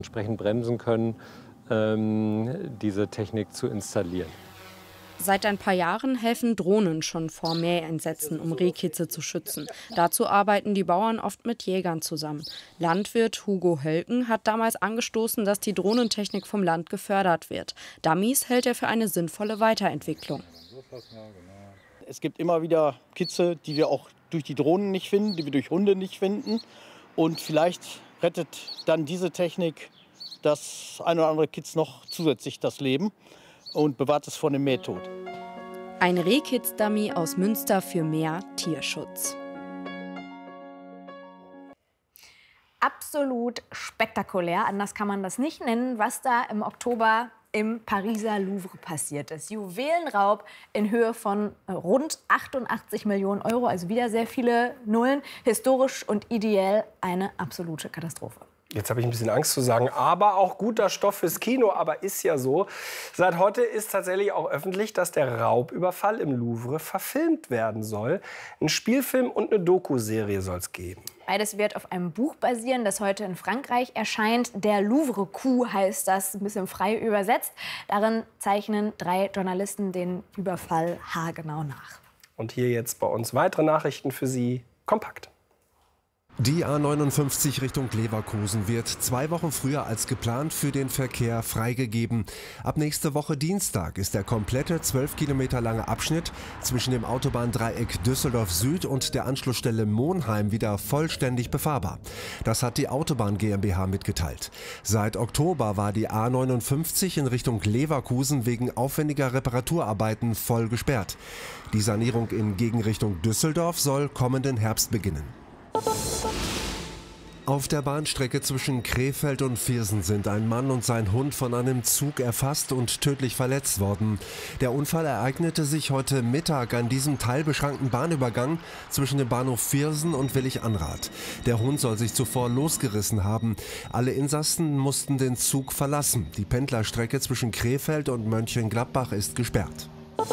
entsprechend bremsen können, diese Technik zu installieren. Seit ein paar Jahren helfen Drohnen schon vor Mäheinsätzen, um Rehkitze zu schützen. Dazu arbeiten die Bauern oft mit Jägern zusammen. Landwirt Hugo Hölken hat damals angestoßen, dass die Drohnentechnik vom Land gefördert wird. Dummies hält er für eine sinnvolle Weiterentwicklung. Es gibt immer wieder Kitze, die wir auch durch die Drohnen nicht finden, die wir durch Hunde nicht finden. Und vielleicht rettet dann diese Technik das ein oder andere Kitz noch zusätzlich das Leben und bewahrt es vor dem Mähtod. Ein Rehkitz-Dummy aus Münster für mehr Tierschutz. Absolut spektakulär, anders kann man das nicht nennen, was da im Oktober im Pariser Louvre passiert ist. Juwelenraub in Höhe von rund 88 Millionen Euro, also wieder sehr viele Nullen. Historisch und ideell eine absolute Katastrophe. Jetzt habe ich ein bisschen Angst zu sagen, aber auch guter Stoff fürs Kino. Aber ist ja so. Seit heute ist tatsächlich auch öffentlich, dass der Raubüberfall im Louvre verfilmt werden soll. Ein Spielfilm und eine Doku-Serie soll es geben. Beides wird auf einem Buch basieren, das heute in Frankreich erscheint. Der Louvre-Coup heißt das, ein bisschen frei übersetzt. Darin zeichnen 3 Journalisten den Überfall haargenau nach. Und hier jetzt bei uns weitere Nachrichten für Sie kompakt. Die A59 Richtung Leverkusen wird 2 Wochen früher als geplant für den Verkehr freigegeben. Ab nächste Woche Dienstag ist der komplette 12 Kilometer lange Abschnitt zwischen dem Autobahndreieck Düsseldorf Süd und der Anschlussstelle Monheim wieder vollständig befahrbar. Das hat die Autobahn GmbH mitgeteilt. Seit Oktober war die A59 in Richtung Leverkusen wegen aufwendiger Reparaturarbeiten voll gesperrt. Die Sanierung in Gegenrichtung Düsseldorf soll kommenden Herbst beginnen. Auf der Bahnstrecke zwischen Krefeld und Viersen sind ein Mann und sein Hund von einem Zug erfasst und tödlich verletzt worden. Der Unfall ereignete sich heute Mittag an diesem teilbeschrankten Bahnübergang zwischen dem Bahnhof Viersen und Willig-Anrath. Der Hund soll sich zuvor losgerissen haben. Alle Insassen mussten den Zug verlassen. Die Pendlerstrecke zwischen Krefeld und Mönchengladbach ist gesperrt.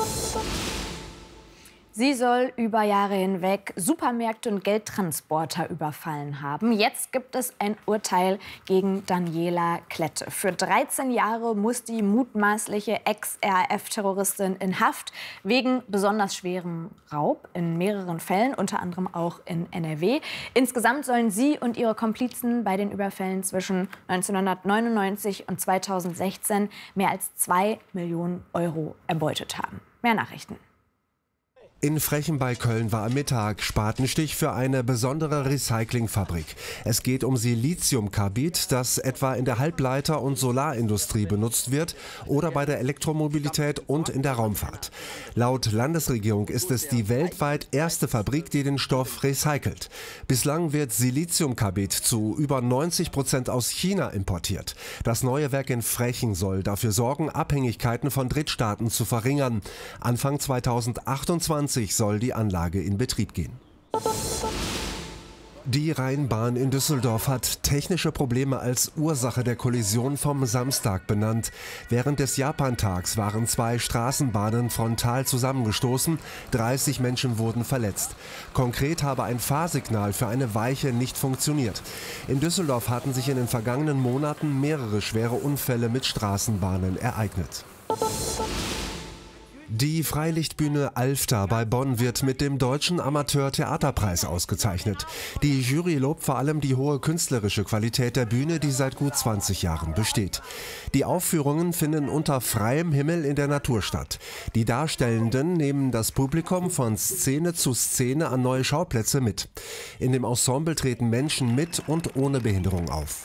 Sie soll über Jahre hinweg Supermärkte und Geldtransporter überfallen haben. Jetzt gibt es ein Urteil gegen Daniela Klette. Für 13 Jahre muss die mutmaßliche Ex-RAF-Terroristin in Haft wegen besonders schwerem Raub in mehreren Fällen, unter anderem auch in NRW. Insgesamt sollen sie und ihre Komplizen bei den Überfällen zwischen 1999 und 2016 mehr als 2 Millionen Euro erbeutet haben. Mehr Nachrichten. In Frechen bei Köln war am Mittag Spatenstich für eine besondere Recyclingfabrik. Es geht um Siliziumkarbid, das etwa in der Halbleiter- und Solarindustrie benutzt wird oder bei der Elektromobilität und in der Raumfahrt. Laut Landesregierung ist es die weltweit erste Fabrik, die den Stoff recycelt. Bislang wird Siliziumkarbid zu über 90% aus China importiert. Das neue Werk in Frechen soll dafür sorgen, Abhängigkeiten von Drittstaaten zu verringern. Anfang 2028 soll die Anlage in Betrieb gehen. Die Rheinbahn in Düsseldorf hat technische Probleme als Ursache der Kollision vom Samstag benannt. Während des Japantags waren 2 Straßenbahnen frontal zusammengestoßen, 30 Menschen wurden verletzt. Konkret habe ein Fahrsignal für eine Weiche nicht funktioniert. In Düsseldorf hatten sich in den vergangenen Monaten mehrere schwere Unfälle mit Straßenbahnen ereignet. Die Freilichtbühne Alfter bei Bonn wird mit dem Deutschen Amateur-Theaterpreis ausgezeichnet. Die Jury lobt vor allem die hohe künstlerische Qualität der Bühne, die seit gut 20 Jahren besteht. Die Aufführungen finden unter freiem Himmel in der Natur statt. Die Darstellenden nehmen das Publikum von Szene zu Szene an neue Schauplätze mit. In dem Ensemble treten Menschen mit und ohne Behinderung auf.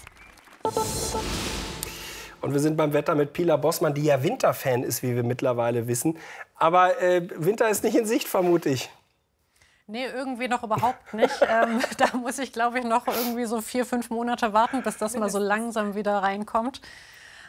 Und wir sind beim Wetter mit Pila Bossmann, die ja Winterfan ist, wie wir mittlerweile wissen. Aber Winter ist nicht in Sicht, vermute ich. Nee, irgendwie noch überhaupt nicht. Da muss ich, glaube ich, noch irgendwie so 4, 5 Monate warten, bis das mal so langsam wieder reinkommt.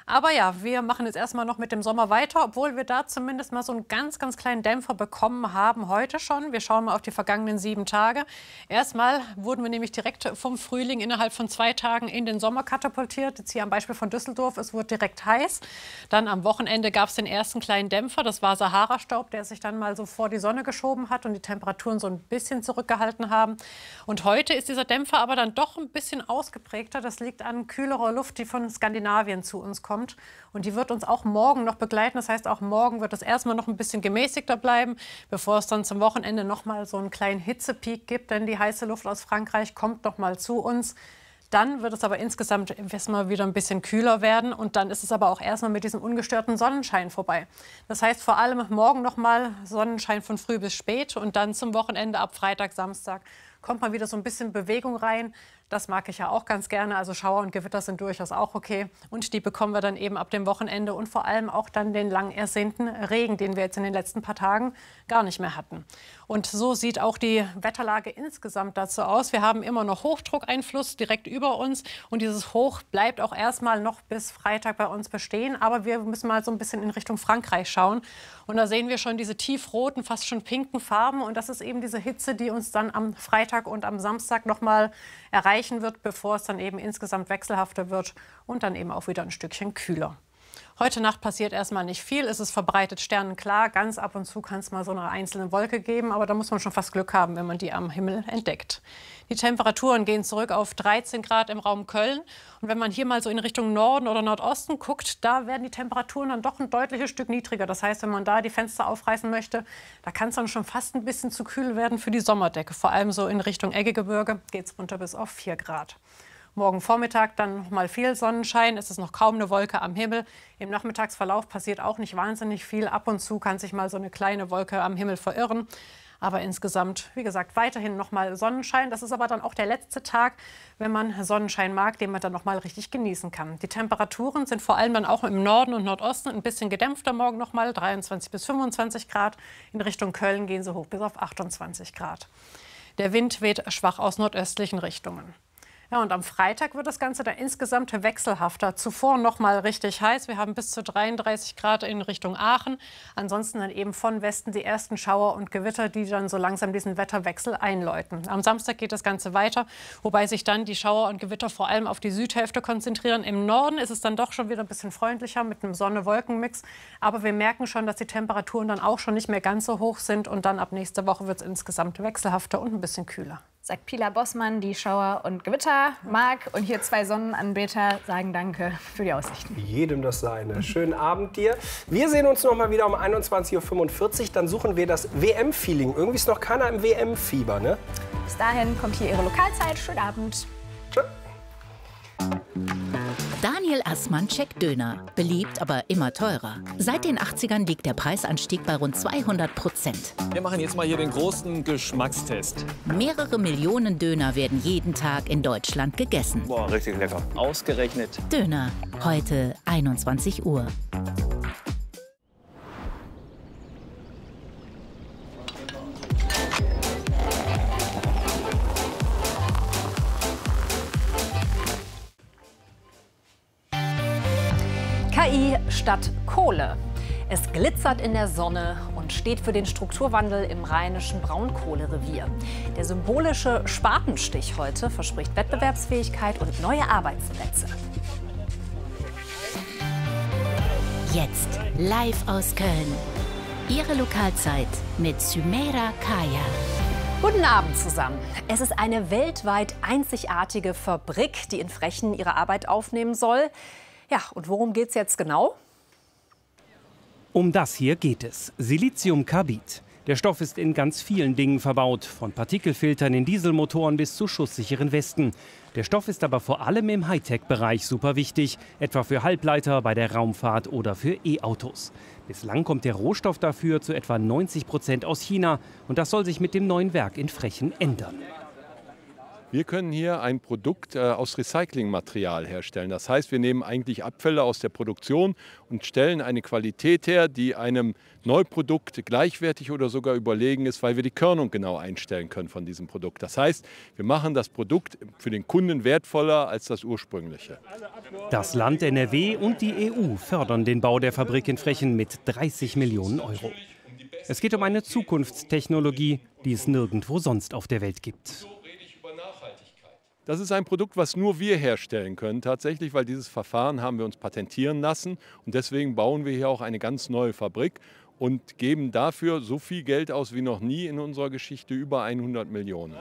Aber ja, wir machen jetzt erstmal noch mit dem Sommer weiter, obwohl wir da zumindest mal so einen ganz, ganz kleinen Dämpfer bekommen haben heute schon. Wir schauen mal auf die vergangenen 7 Tage. Erstmal wurden wir nämlich direkt vom Frühling innerhalb von 2 Tagen in den Sommer katapultiert. Jetzt hier am Beispiel von Düsseldorf, es wurde direkt heiß. Dann am Wochenende gab es den ersten kleinen Dämpfer, das war Sahara-Staub, der sich dann mal so vor die Sonne geschoben hat und die Temperaturen so ein bisschen zurückgehalten haben. Und heute ist dieser Dämpfer aber dann doch ein bisschen ausgeprägter. Das liegt an kühlerer Luft, die von Skandinavien zu uns kommt. Und die wird uns auch morgen noch begleiten. Das heißt, auch morgen wird es erstmal noch ein bisschen gemäßigter bleiben, bevor es dann zum Wochenende noch mal so einen kleinen Hitzepeak gibt. Denn die heiße Luft aus Frankreich kommt noch mal zu uns. Dann wird es aber insgesamt erstmal wieder ein bisschen kühler werden. Und dann ist es aber auch erstmal mit diesem ungestörten Sonnenschein vorbei. Das heißt, vor allem morgen noch mal Sonnenschein von früh bis spät. Und dann zum Wochenende ab Freitag, Samstag kommt mal wieder so ein bisschen Bewegung rein. Das mag ich ja auch ganz gerne. Also Schauer und Gewitter sind durchaus auch okay. Und die bekommen wir dann eben ab dem Wochenende und vor allem auch dann den lang ersehnten Regen, den wir jetzt in den letzten paar Tagen gar nicht mehr hatten. Und so sieht auch die Wetterlage insgesamt dazu aus. Wir haben immer noch Hochdruckeinfluss direkt über uns. Und dieses Hoch bleibt auch erstmal noch bis Freitag bei uns bestehen. Aber wir müssen mal so ein bisschen in Richtung Frankreich schauen. Und da sehen wir schon diese tiefroten, fast schon pinken Farben. Und das ist eben diese Hitze, die uns dann am Freitag und am Samstag noch mal erreichen wird, bevor es dann eben insgesamt wechselhafter wird und dann eben auch wieder ein Stückchen kühler. Heute Nacht passiert erstmal nicht viel, es ist verbreitet sternenklar. Ganz ab und zu kann es mal so eine einzelne Wolke geben, aber da muss man schon fast Glück haben, wenn man die am Himmel entdeckt. Die Temperaturen gehen zurück auf 13 Grad im Raum Köln. Und wenn man hier mal so in Richtung Norden oder Nordosten guckt, da werden die Temperaturen dann doch ein deutliches Stück niedriger. Das heißt, wenn man da die Fenster aufreißen möchte, da kann es dann schon fast ein bisschen zu kühl werden für die Sommerdecke. Vor allem so in Richtung Eggegebirge geht es runter bis auf 4 Grad. Morgen Vormittag dann noch mal viel Sonnenschein. Es ist noch kaum eine Wolke am Himmel. Im Nachmittagsverlauf passiert auch nicht wahnsinnig viel. Ab und zu kann sich mal so eine kleine Wolke am Himmel verirren. Aber insgesamt, wie gesagt, weiterhin noch mal Sonnenschein. Das ist aber dann auch der letzte Tag, wenn man Sonnenschein mag, den man dann noch mal richtig genießen kann. Die Temperaturen sind vor allem dann auch im Norden und Nordosten ein bisschen gedämpfter morgen noch mal, 23 bis 25 Grad. In Richtung Köln gehen sie hoch bis auf 28 Grad. Der Wind weht schwach aus nordöstlichen Richtungen. Ja, und am Freitag wird das Ganze dann insgesamt wechselhafter. Zuvor noch mal richtig heiß. Wir haben bis zu 33 Grad in Richtung Aachen. Ansonsten dann eben von Westen die ersten Schauer und Gewitter, die dann so langsam diesen Wetterwechsel einläuten. Am Samstag geht das Ganze weiter, wobei sich dann die Schauer und Gewitter vor allem auf die Südhälfte konzentrieren. Im Norden ist es dann doch schon wieder ein bisschen freundlicher mit einem Sonne-Wolken-Mix. Aber wir merken schon, dass die Temperaturen dann auch schon nicht mehr ganz so hoch sind. Und dann ab nächster Woche wird es insgesamt wechselhafter und ein bisschen kühler. Sagt Pilar Bossmann, die Schauer und Gewitter mag. Und hier 2 Sonnenanbeter sagen Danke für die Aussichten. Jedem das seine. Schönen Abend dir. Wir sehen uns noch mal wieder um 21:45 Uhr. Dann suchen wir das WM-Feeling. Irgendwie ist noch keiner im WM-Fieber, ne? Bis dahin kommt hier Ihre Lokalzeit. Schönen Abend. Tschüss. Daniel Assmann checkt Döner. Beliebt, aber immer teurer. Seit den 80ern liegt der Preisanstieg bei rund 200%. Wir machen jetzt mal hier den großen Geschmackstest. Mehrere Millionen Döner werden jeden Tag in Deutschland gegessen. Boah, richtig lecker. Ausgerechnet. Döner. Heute 21 Uhr. KI statt Kohle. Es glitzert in der Sonne und steht für den Strukturwandel im rheinischen Braunkohlerevier. Der symbolische Spatenstich heute verspricht Wettbewerbsfähigkeit und neue Arbeitsplätze. Jetzt live aus Köln. Ihre Lokalzeit mit Sümeira Kaya. Guten Abend zusammen. Es ist eine weltweit einzigartige Fabrik, die in Frechen ihre Arbeit aufnehmen soll. Ja, und worum geht es jetzt genau? Um das hier geht es. Siliziumkarbid. Der Stoff ist in ganz vielen Dingen verbaut, von Partikelfiltern in Dieselmotoren bis zu schusssicheren Westen. Der Stoff ist aber vor allem im Hightech-Bereich super wichtig, etwa für Halbleiter, bei der Raumfahrt oder für E-Autos. Bislang kommt der Rohstoff dafür zu etwa 90% aus China und das soll sich mit dem neuen Werk in Frechen ändern. Wir können hier ein Produkt aus Recyclingmaterial herstellen. Das heißt, wir nehmen eigentlich Abfälle aus der Produktion und stellen eine Qualität her, die einem Neuprodukt gleichwertig oder sogar überlegen ist, weil wir die Körnung genau einstellen können von diesem Produkt. Das heißt, wir machen das Produkt für den Kunden wertvoller als das ursprüngliche. Das Land NRW und die EU fördern den Bau der Fabrik in Frechen mit 30 Millionen Euro. Es geht um eine Zukunftstechnologie, die es nirgendwo sonst auf der Welt gibt. Das ist ein Produkt, was nur wir herstellen können, tatsächlich, weil dieses Verfahren haben wir uns patentieren lassen. Und deswegen bauen wir hier auch eine ganz neue Fabrik und geben dafür so viel Geld aus wie noch nie in unserer Geschichte, über 100 Millionen.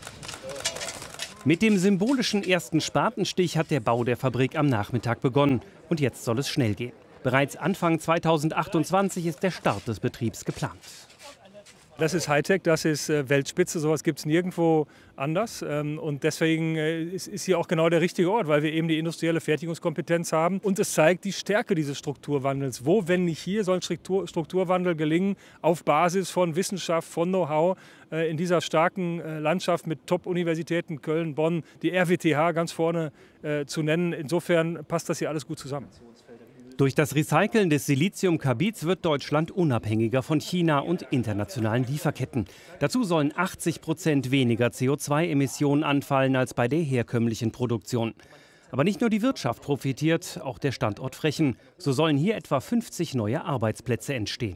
Mit dem symbolischen ersten Spatenstich hat der Bau der Fabrik am Nachmittag begonnen. Und jetzt soll es schnell gehen. Bereits Anfang 2028 ist der Start des Betriebs geplant. Das ist Hightech, das ist Weltspitze, sowas gibt es nirgendwo anders. Und deswegen ist hier auch genau der richtige Ort, weil wir eben die industrielle Fertigungskompetenz haben. Und es zeigt die Stärke dieses Strukturwandels. Wo, wenn nicht hier, soll Strukturwandel gelingen auf Basis von Wissenschaft, von Know-how in dieser starken Landschaft mit Top-Universitäten Köln, Bonn, die RWTH ganz vorne zu nennen. Insofern passt das hier alles gut zusammen. Durch das Recyceln des Siliziumkarbits wird Deutschland unabhängiger von China und internationalen Lieferketten. Dazu sollen 80% weniger CO2-Emissionen anfallen als bei der herkömmlichen Produktion. Aber nicht nur die Wirtschaft profitiert, auch der Standort Frechen. So sollen hier etwa 50 neue Arbeitsplätze entstehen.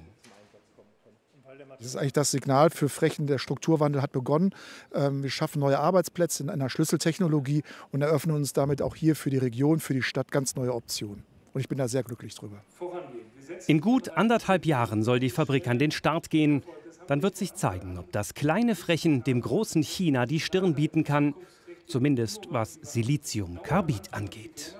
Das ist eigentlich das Signal für Frechen, der Strukturwandel hat begonnen. Wir schaffen neue Arbeitsplätze in einer Schlüsseltechnologie und eröffnen uns damit auch hier für die Region, für die Stadt ganz neue Optionen. Und ich bin da sehr glücklich drüber. In gut 1,5 Jahren soll die Fabrik an den Start gehen. Dann wird sich zeigen, ob das kleine Frechen dem großen China die Stirn bieten kann. Zumindest was Siliziumkarbid angeht.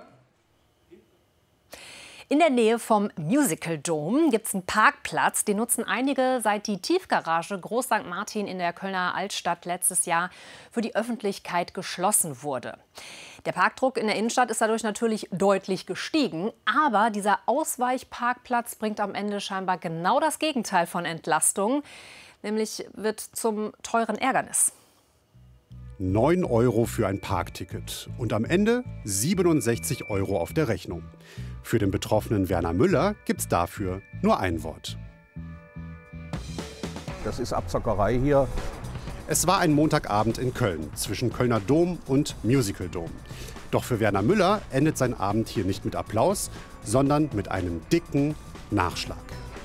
In der Nähe vom Musical Dome gibt es einen Parkplatz. Den nutzen einige, seit die Tiefgarage Groß St. Martin in der Kölner Altstadt letztes Jahr für die Öffentlichkeit geschlossen wurde. Der Parkdruck in der Innenstadt ist dadurch natürlich deutlich gestiegen. Aber dieser Ausweichparkplatz bringt am Ende scheinbar genau das Gegenteil von Entlastung. Nämlich wird zum teuren Ärgernis. 9 € für ein Parkticket und am Ende 67 € auf der Rechnung. Für den betroffenen Werner Müller gibt es dafür nur ein Wort. Das ist Abzockerei hier. Es war ein Montagabend in Köln zwischen Kölner Dom und Musical Dome. Doch für Werner Müller endet sein Abend hier nicht mit Applaus, sondern mit einem dicken Nachschlag.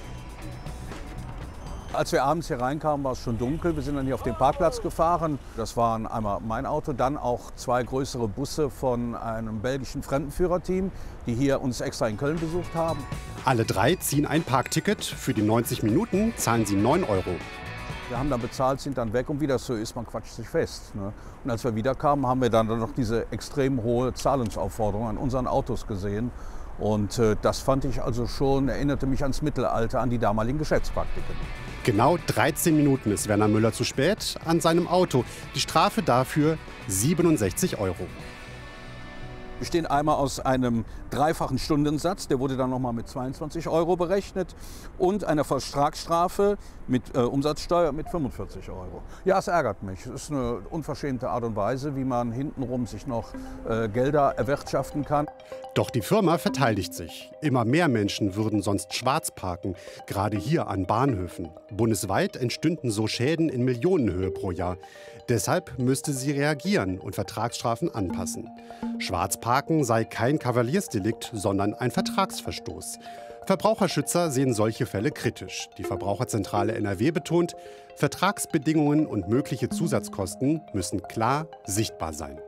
Als wir abends hier reinkamen, war es schon dunkel. Wir sind dann hier auf den Parkplatz gefahren. Das waren einmal mein Auto, dann auch 2 größere Busse von einem belgischen Fremdenführerteam, die hier uns extra in Köln besucht haben. Alle 3 ziehen ein Parkticket. Für die 90 Minuten zahlen sie 9 €. Wir haben dann bezahlt, sind dann weg und wie das so ist, man quatscht sich fest. Ne? Und als wir wiederkamen, haben wir dann noch diese extrem hohe Zahlungsaufforderung an unseren Autos gesehen. Und das fand ich also schon, erinnerte mich ans Mittelalter, an die damaligen Geschäftspraktiken. Genau 13 Minuten ist Werner Müller zu spät an seinem Auto. Die Strafe dafür 67 €. bestehen einmal aus einem dreifachen Stundensatz, der wurde dann nochmal mit 22 € berechnet, und einer Vertragsstrafe mit Umsatzsteuer mit 45 €. Ja, es ärgert mich. Es ist eine unverschämte Art und Weise, wie man hintenrum sich noch Gelder erwirtschaften kann. Doch die Firma verteidigt sich. Immer mehr Menschen würden sonst schwarz parken, gerade hier an Bahnhöfen. Bundesweit entstünden so Schäden in Millionenhöhe pro Jahr. Deshalb müsste sie reagieren und Vertragsstrafen anpassen. Schwarzparken sei kein Kavaliersdelikt, sondern ein Vertragsverstoß. Verbraucherschützer sehen solche Fälle kritisch. Die Verbraucherzentrale NRW betont, Vertragsbedingungen und mögliche Zusatzkosten müssen klar sichtbar sein.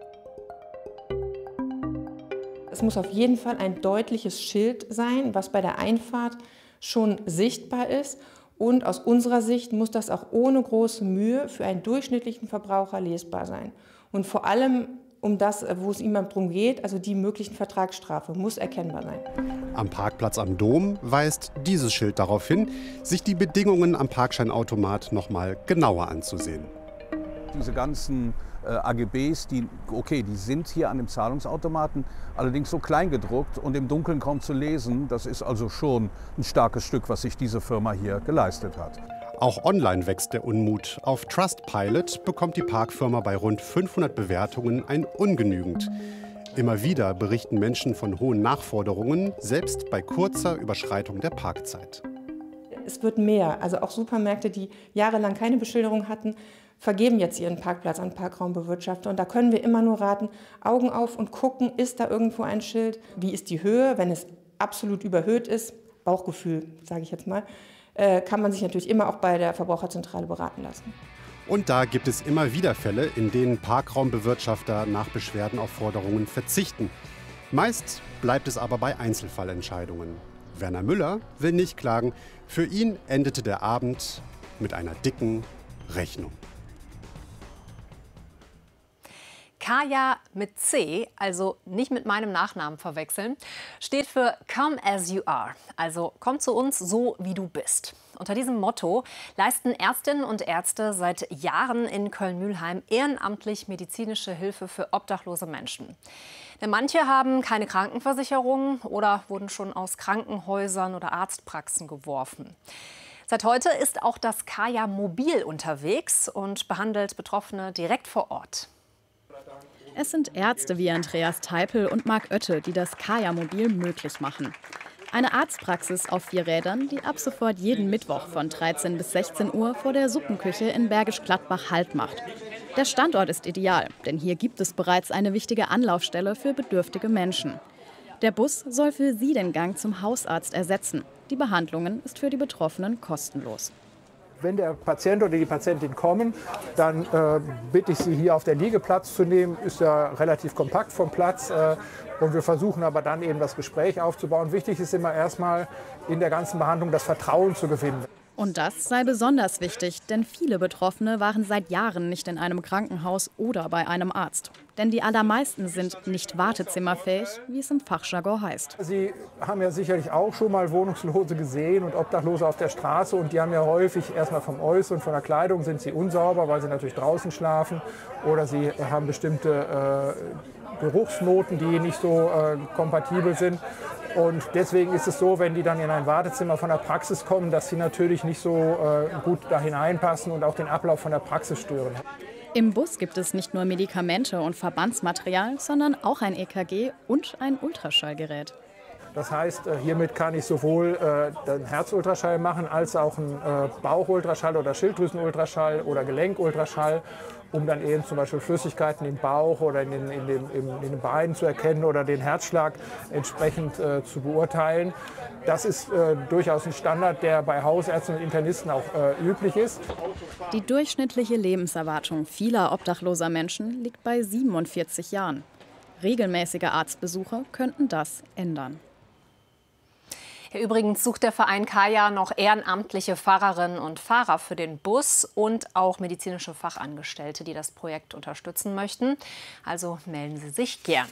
Es muss auf jeden Fall ein deutliches Schild sein, was bei der Einfahrt schon sichtbar ist. Und aus unserer Sicht muss das auch ohne große Mühe für einen durchschnittlichen Verbraucher lesbar sein. Und vor allem um das, wo es ihm darum geht, also die möglichen Vertragsstrafe, muss erkennbar sein. Am Parkplatz am Dom weist dieses Schild darauf hin, sich die Bedingungen am Parkscheinautomat noch mal genauer anzusehen. Diese ganzen AGBs, die sind hier an dem Zahlungsautomaten, allerdings so klein gedruckt und im Dunkeln kaum zu lesen. Das ist also schon ein starkes Stück, was sich diese Firma hier geleistet hat. Auch online wächst der Unmut. Auf Trustpilot bekommt die Parkfirma bei rund 500 Bewertungen ein ungenügend. Immer wieder berichten Menschen von hohen Nachforderungen, selbst bei kurzer Überschreitung der Parkzeit. Es wird mehr. Also auch Supermärkte, die jahrelang keine Beschilderung hatten, vergeben jetzt ihren Parkplatz an Parkraumbewirtschafter. Und da können wir immer nur raten, Augen auf und gucken, ist da irgendwo ein Schild? Wie ist die Höhe? Wenn es absolut überhöht ist, Bauchgefühl, sage ich jetzt mal, kann man sich natürlich immer auch bei der Verbraucherzentrale beraten lassen. Und da gibt es immer wieder Fälle, in denen Parkraumbewirtschafter nach Beschwerden auf Forderungen verzichten. Meist bleibt es aber bei Einzelfallentscheidungen. Werner Müller will nicht klagen. Für ihn endete der Abend mit einer dicken Rechnung. Kaya mit C, also nicht mit meinem Nachnamen verwechseln, steht für Come as you are, also komm zu uns so, wie du bist. Unter diesem Motto leisten Ärztinnen und Ärzte seit Jahren in Köln-Mülheim ehrenamtlich medizinische Hilfe für obdachlose Menschen. Denn manche haben keine Krankenversicherung oder wurden schon aus Krankenhäusern oder Arztpraxen geworfen. Seit heute ist auch das Kaya Mobil unterwegs und behandelt Betroffene direkt vor Ort. Es sind Ärzte wie Andreas Teipel und Marc Oette, die das Kaya-Mobil möglich machen. Eine Arztpraxis auf 4 Rädern, die ab sofort jeden Mittwoch von 13 bis 16 Uhr vor der Suppenküche in Bergisch Gladbach Halt macht. Der Standort ist ideal, denn hier gibt es bereits eine wichtige Anlaufstelle für bedürftige Menschen. Der Bus soll für sie den Gang zum Hausarzt ersetzen. Die Behandlung ist für die Betroffenen kostenlos. Wenn der Patient oder die Patientin kommen, dann bitte ich sie, hier auf der Liege Platz zu nehmen. Ist ja relativ kompakt vom Platz. Und wir versuchen aber dann eben das Gespräch aufzubauen. Wichtig ist immer erstmal in der ganzen Behandlung das Vertrauen zu gewinnen. Und das sei besonders wichtig, denn viele Betroffene waren seit Jahren nicht in einem Krankenhaus oder bei einem Arzt. Denn die allermeisten sind nicht wartezimmerfähig, wie es im Fachjargon heißt. Sie haben ja sicherlich auch schon mal Wohnungslose gesehen und Obdachlose auf der Straße. Und die haben ja häufig erstmal vom Äußeren, von der Kleidung sind sie unsauber, weil sie natürlich draußen schlafen. Oder sie haben bestimmte Geruchsnoten, die nicht so kompatibel sind. Und deswegen ist es so, wenn die dann in ein Wartezimmer von der Praxis kommen, dass sie natürlich nicht so gut da hineinpassen und auch den Ablauf von der Praxis stören. Im Bus gibt es nicht nur Medikamente und Verbandsmaterial, sondern auch ein EKG und ein Ultraschallgerät. Das heißt, hiermit kann ich sowohl den Herzultraschall machen, als auch einen Bauchultraschall oder Schilddrüsenultraschall oder Gelenkultraschall, um dann eben zum Beispiel Flüssigkeiten im Bauch oder in den Beinen zu erkennen oder den Herzschlag entsprechend zu beurteilen. Das ist durchaus ein Standard, der bei Hausärzten und Internisten auch üblich ist. Die durchschnittliche Lebenserwartung vieler obdachloser Menschen liegt bei 47 Jahren. Regelmäßige Arztbesuche könnten das ändern. Ja, übrigens sucht der Verein Kaya noch ehrenamtliche Fahrerinnen und Fahrer für den Bus und auch medizinische Fachangestellte, die das Projekt unterstützen möchten. Also melden Sie sich gern.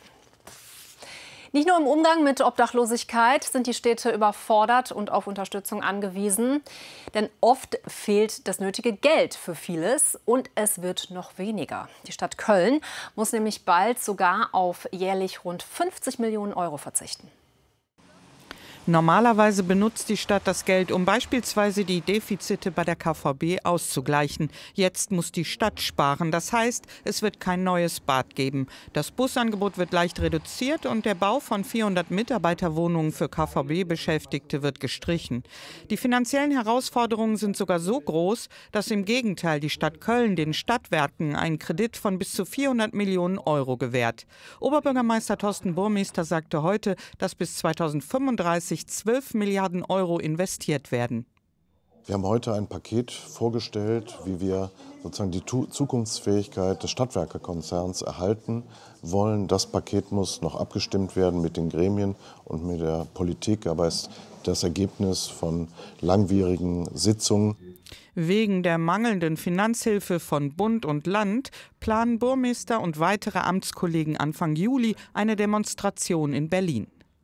Nicht nur im Umgang mit Obdachlosigkeit sind die Städte überfordert und auf Unterstützung angewiesen. Denn oft fehlt das nötige Geld für vieles und es wird noch weniger. Die Stadt Köln muss nämlich bald sogar auf jährlich rund 50 Millionen Euro verzichten. Normalerweise benutzt die Stadt das Geld, um beispielsweise die Defizite bei der KVB auszugleichen. Jetzt muss die Stadt sparen. Das heißt, es wird kein neues Bad geben. Das Busangebot wird leicht reduziert und der Bau von 400 Mitarbeiterwohnungen für KVB-Beschäftigte wird gestrichen. Die finanziellen Herausforderungen sind sogar so groß, dass im Gegenteil die Stadt Köln den Stadtwerken einen Kredit von bis zu 400 Millionen Euro gewährt. Oberbürgermeister Thorsten Burmester sagte heute, dass bis 2035 12 Milliarden Euro investiert werden. Wir haben heute ein Paket vorgestellt, wie wir sozusagen die Zukunftsfähigkeit des Stadtwerkekonzerns erhalten wollen. Das Paket muss noch abgestimmt werden mit den Gremien und mit der Politik, aber es ist das Ergebnis von langwierigen Sitzungen. Wegen der mangelnden Finanzhilfe von Bund und Land planen Burmester und weitere Amtskollegen Anfang Juli eine Demonstration in Berlin.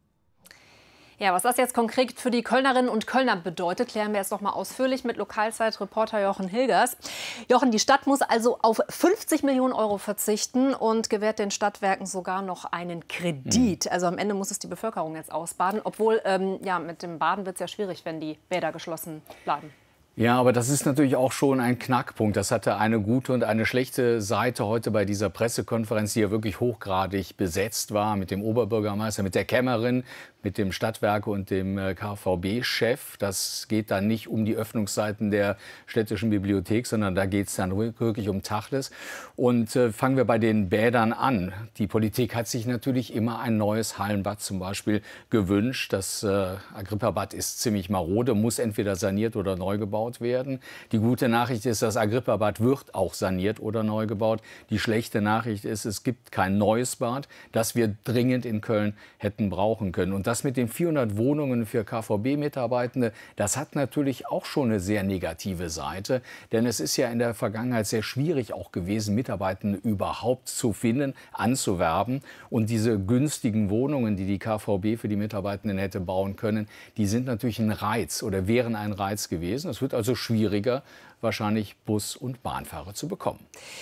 Ja, was das jetzt konkret für die Kölnerinnen und Kölner bedeutet, klären wir jetzt noch mal ausführlich mit Lokalzeit-Reporter Jochen Hilgers. Jochen, die Stadt muss also auf 50 Millionen Euro verzichten und gewährt den Stadtwerken sogar noch einen Kredit. Also am Ende muss es die Bevölkerung jetzt ausbaden, obwohl ja, mit dem Baden wird es ja schwierig, wenn die Bäder geschlossen bleiben. Ja, aber das ist natürlich auch schon ein Knackpunkt. Das hatte eine gute und eine schlechte Seite heute bei dieser Pressekonferenz, die ja wirklich hochgradig besetzt war mit dem Oberbürgermeister, mit der Kämmerin, mit dem Stadtwerke und dem KVB-Chef. Das geht dann nicht um die Öffnungszeiten der städtischen Bibliothek, sondern da geht es dann wirklich um Tacheles. Und fangen wir bei den Bädern an. Die Politik hat sich natürlich immer ein neues Hallenbad zum Beispiel gewünscht. Das Agrippa-Bad ist ziemlich marode, muss entweder saniert oder neu gebaut werden. Die gute Nachricht ist, das Agrippa-Bad wird auch saniert oder neu gebaut. Die schlechte Nachricht ist, es gibt kein neues Bad, das wir dringend in Köln hätten brauchen können. Und das mit den 400 Wohnungen für KVB-Mitarbeitende, das hat natürlich auch schon eine sehr negative Seite. Denn es ist ja in der Vergangenheit sehr schwierig auch gewesen, Mitarbeitende überhaupt zu finden, anzuwerben. Und diese günstigen Wohnungen, die die KVB für die Mitarbeitenden hätte bauen können, die sind natürlich ein Reiz oder wären ein Reiz gewesen. Es wird also schwieriger, wahrscheinlich Bus- und Bahnfahrer zu bekommen.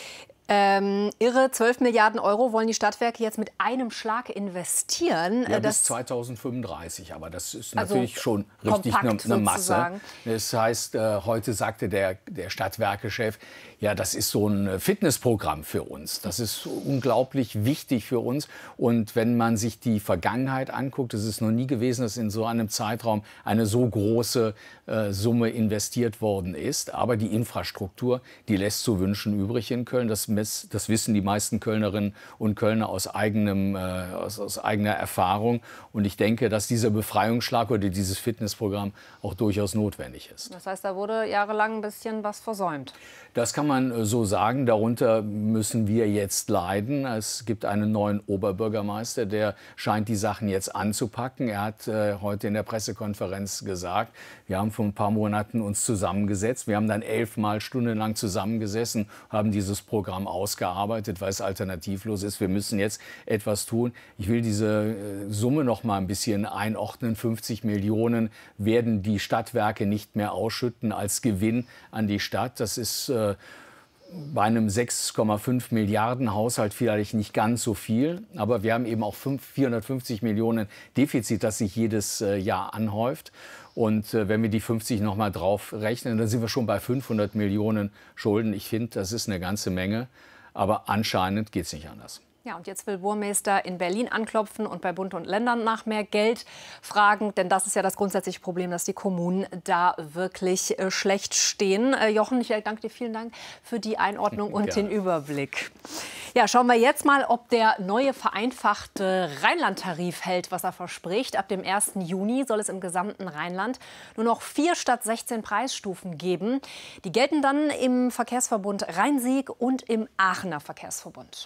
Irre, 12 Milliarden Euro wollen die Stadtwerke jetzt mit einem Schlag investieren. Ja, bis 2035, aber das ist natürlich schon richtig eine Masse. Das heißt, heute sagte der Stadtwerke-Chef, ja, das ist so ein Fitnessprogramm für uns. Das ist unglaublich wichtig für uns. Und wenn man sich die Vergangenheit anguckt, es ist noch nie gewesen, dass in so einem Zeitraum eine so große Summe investiert worden ist. Aber die Infrastruktur, die lässt zu wünschen übrig in Köln. Das wissen die meisten Kölnerinnen und Kölner aus eigener Erfahrung. Und ich denke, dass dieser Befreiungsschlag oder dieses Fitnessprogramm auch durchaus notwendig ist. Das heißt, da wurde jahrelang ein bisschen was versäumt. Das kann man so sagen. Darunter müssen wir jetzt leiden. Es gibt einen neuen Oberbürgermeister, der scheint die Sachen jetzt anzupacken. Er hat heute in der Pressekonferenz gesagt, wir haben vor ein paar Monaten uns zusammengesetzt. Wir haben dann 11 Mal stundenlang zusammengesessen, haben dieses Programm ausgearbeitet, weil es alternativlos ist. Wir müssen jetzt etwas tun. Ich will diese Summe noch mal ein bisschen einordnen. 50 Millionen werden die Stadtwerke nicht mehr ausschütten als Gewinn an die Stadt. Das ist bei einem 6,5 Milliarden Haushalt vielleicht nicht ganz so viel. Aber wir haben eben auch 450 Millionen Defizit, das sich jedes Jahr anhäuft. Und wenn wir die 50 noch mal drauf rechnen, dann sind wir schon bei 500 Millionen Schulden. Ich finde, das ist eine ganze Menge. Aber anscheinend geht es nicht anders. Ja, und jetzt will Burmeister in Berlin anklopfen und bei Bund und Ländern nach mehr Geld fragen. Denn das ist ja das grundsätzliche Problem, dass die Kommunen da wirklich schlecht stehen. Jochen, ich danke dir, vielen Dank für die Einordnung und den Überblick. Ja, schauen wir jetzt mal, ob der neue vereinfachte Rheinland-Tarif hält, was er verspricht. Ab dem 1. Juni soll es im gesamten Rheinland nur noch 4 statt 16 Preisstufen geben. Die gelten dann im Verkehrsverbund Rhein-Sieg und im Aachener Verkehrsverbund.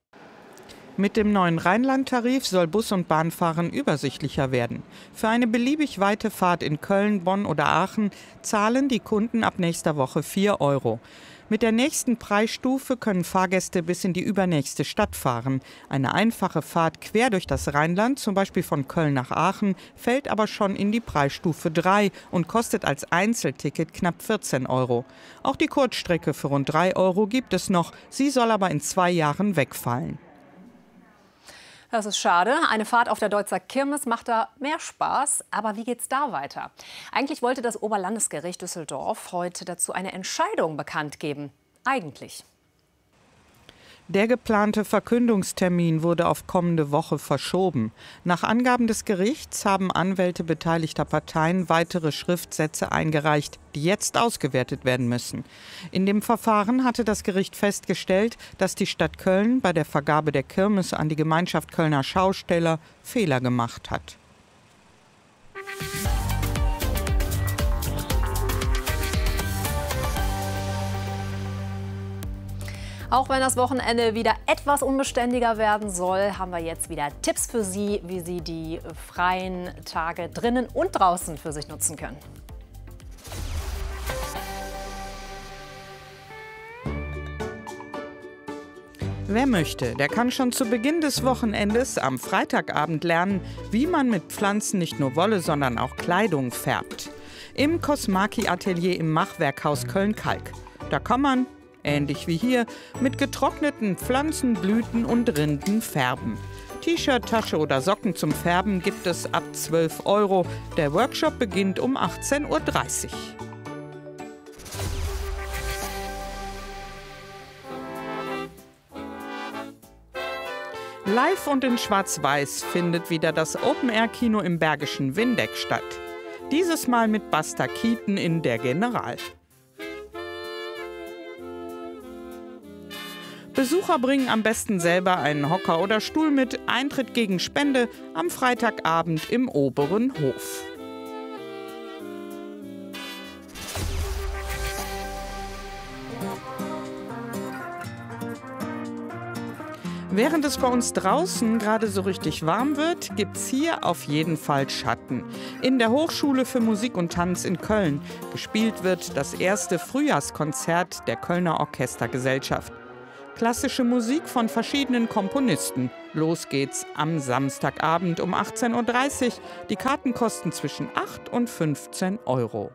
Mit dem neuen Rheinland-Tarif soll Bus- und Bahnfahren übersichtlicher werden. Für eine beliebig weite Fahrt in Köln, Bonn oder Aachen zahlen die Kunden ab nächster Woche 4 Euro. Mit der nächsten Preisstufe können Fahrgäste bis in die übernächste Stadt fahren. Eine einfache Fahrt quer durch das Rheinland, zum Beispiel von Köln nach Aachen, fällt aber schon in die Preisstufe 3 und kostet als Einzelticket knapp 14 Euro. Auch die Kurzstrecke für rund 3 Euro gibt es noch. Sie soll aber in 2 Jahren wegfallen. Das ist schade. Eine Fahrt auf der Deutzer Kirmes macht da mehr Spaß. Aber wie geht's da weiter? Eigentlich wollte das Oberlandesgericht Düsseldorf heute dazu eine Entscheidung bekannt geben. Eigentlich. Der geplante Verkündungstermin wurde auf kommende Woche verschoben. Nach Angaben des Gerichts haben Anwälte beteiligter Parteien weitere Schriftsätze eingereicht, die jetzt ausgewertet werden müssen. In dem Verfahren hatte das Gericht festgestellt, dass die Stadt Köln bei der Vergabe der Kirmes an die Gemeinschaft Kölner Schausteller Fehler gemacht hat. Auch wenn das Wochenende wieder etwas unbeständiger werden soll, haben wir jetzt wieder Tipps für Sie, wie Sie die freien Tage drinnen und draußen für sich nutzen können. Wer möchte, der kann schon zu Beginn des Wochenendes am Freitagabend lernen, wie man mit Pflanzen nicht nur Wolle, sondern auch Kleidung färbt. Im Cosmaki-Atelier im Machwerkhaus Köln-Kalk. Da kann man, ähnlich wie hier, mit getrockneten Pflanzen, Blüten und Rinden färben. T-Shirt, Tasche oder Socken zum Färben gibt es ab 12 Euro. Der Workshop beginnt um 18:30 Uhr. Live und in Schwarz-Weiß findet wieder das Open-Air-Kino im Bergischen Windeck statt. Dieses Mal mit Buster Keaton in Der General. Besucher bringen am besten selber einen Hocker oder Stuhl mit. Eintritt gegen Spende am Freitagabend im Oberen Hof. Während es bei uns draußen gerade so richtig warm wird, gibt's hier auf jeden Fall Schatten. In der Hochschule für Musik und Tanz in Köln gespielt wird das erste Frühjahrskonzert der Kölner Orchestergesellschaft. Klassische Musik von verschiedenen Komponisten. Los geht's am Samstagabend um 18:30 Uhr. Die Karten kosten zwischen 8 und 15 Euro.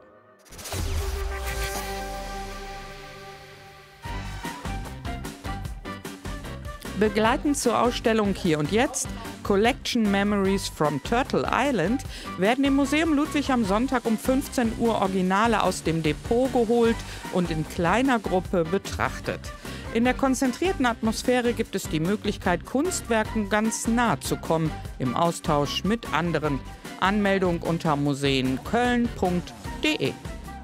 Begleitend zur Ausstellung Hier und Jetzt, Collection Memories from Turtle Island, werden im Museum Ludwig am Sonntag um 15 Uhr Originale aus dem Depot geholt und in kleiner Gruppe betrachtet. In der konzentrierten Atmosphäre gibt es die Möglichkeit, Kunstwerken ganz nah zu kommen, im Austausch mit anderen. Anmeldung unter museenköln.de.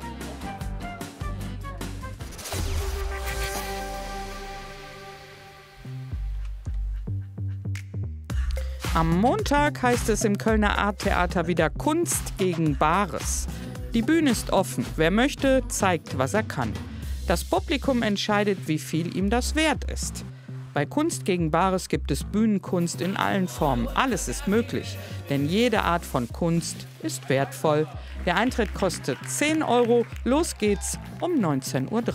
Am Montag heißt es im Kölner Arttheater wieder Kunst gegen Bares. Die Bühne ist offen. Wer möchte, zeigt, was er kann. Das Publikum entscheidet, wie viel ihm das wert ist. Bei Kunst gegen Bares gibt es Bühnenkunst in allen Formen. Alles ist möglich, denn jede Art von Kunst ist wertvoll. Der Eintritt kostet 10 Euro. Los geht's um 19:30 Uhr.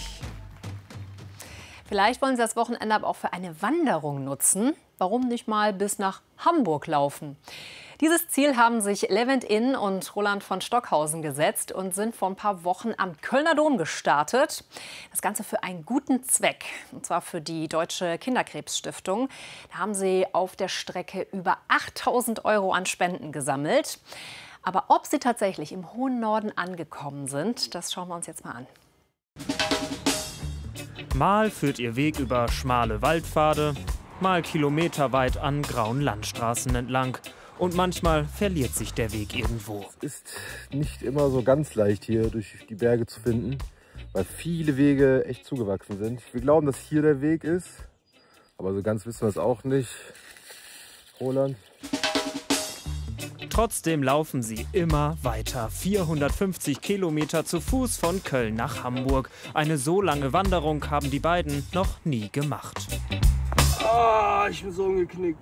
Vielleicht wollen Sie das Wochenende aber auch für eine Wanderung nutzen. Warum nicht mal bis nach Hamburg laufen? Dieses Ziel haben sich Levent Inn und Roland von Stockhausen gesetzt und sind vor ein paar Wochen am Kölner Dom gestartet. Das Ganze für einen guten Zweck, und zwar für die Deutsche Kinderkrebsstiftung. Da haben sie auf der Strecke über 8.000 Euro an Spenden gesammelt. Aber ob sie tatsächlich im hohen Norden angekommen sind, das schauen wir uns jetzt mal an. Mal führt ihr Weg über schmale Waldpfade, mal kilometerweit an grauen Landstraßen entlang. Und manchmal verliert sich der Weg irgendwo. Es ist nicht immer so ganz leicht, hier durch die Berge zu finden, weil viele Wege echt zugewachsen sind. Wir glauben, dass hier der Weg ist, aber so ganz wissen wir es auch nicht. Roland? Trotzdem laufen sie immer weiter. 450 Kilometer zu Fuß von Köln nach Hamburg. Eine so lange Wanderung haben die beiden noch nie gemacht. Ah, ich bin so umgeknickt.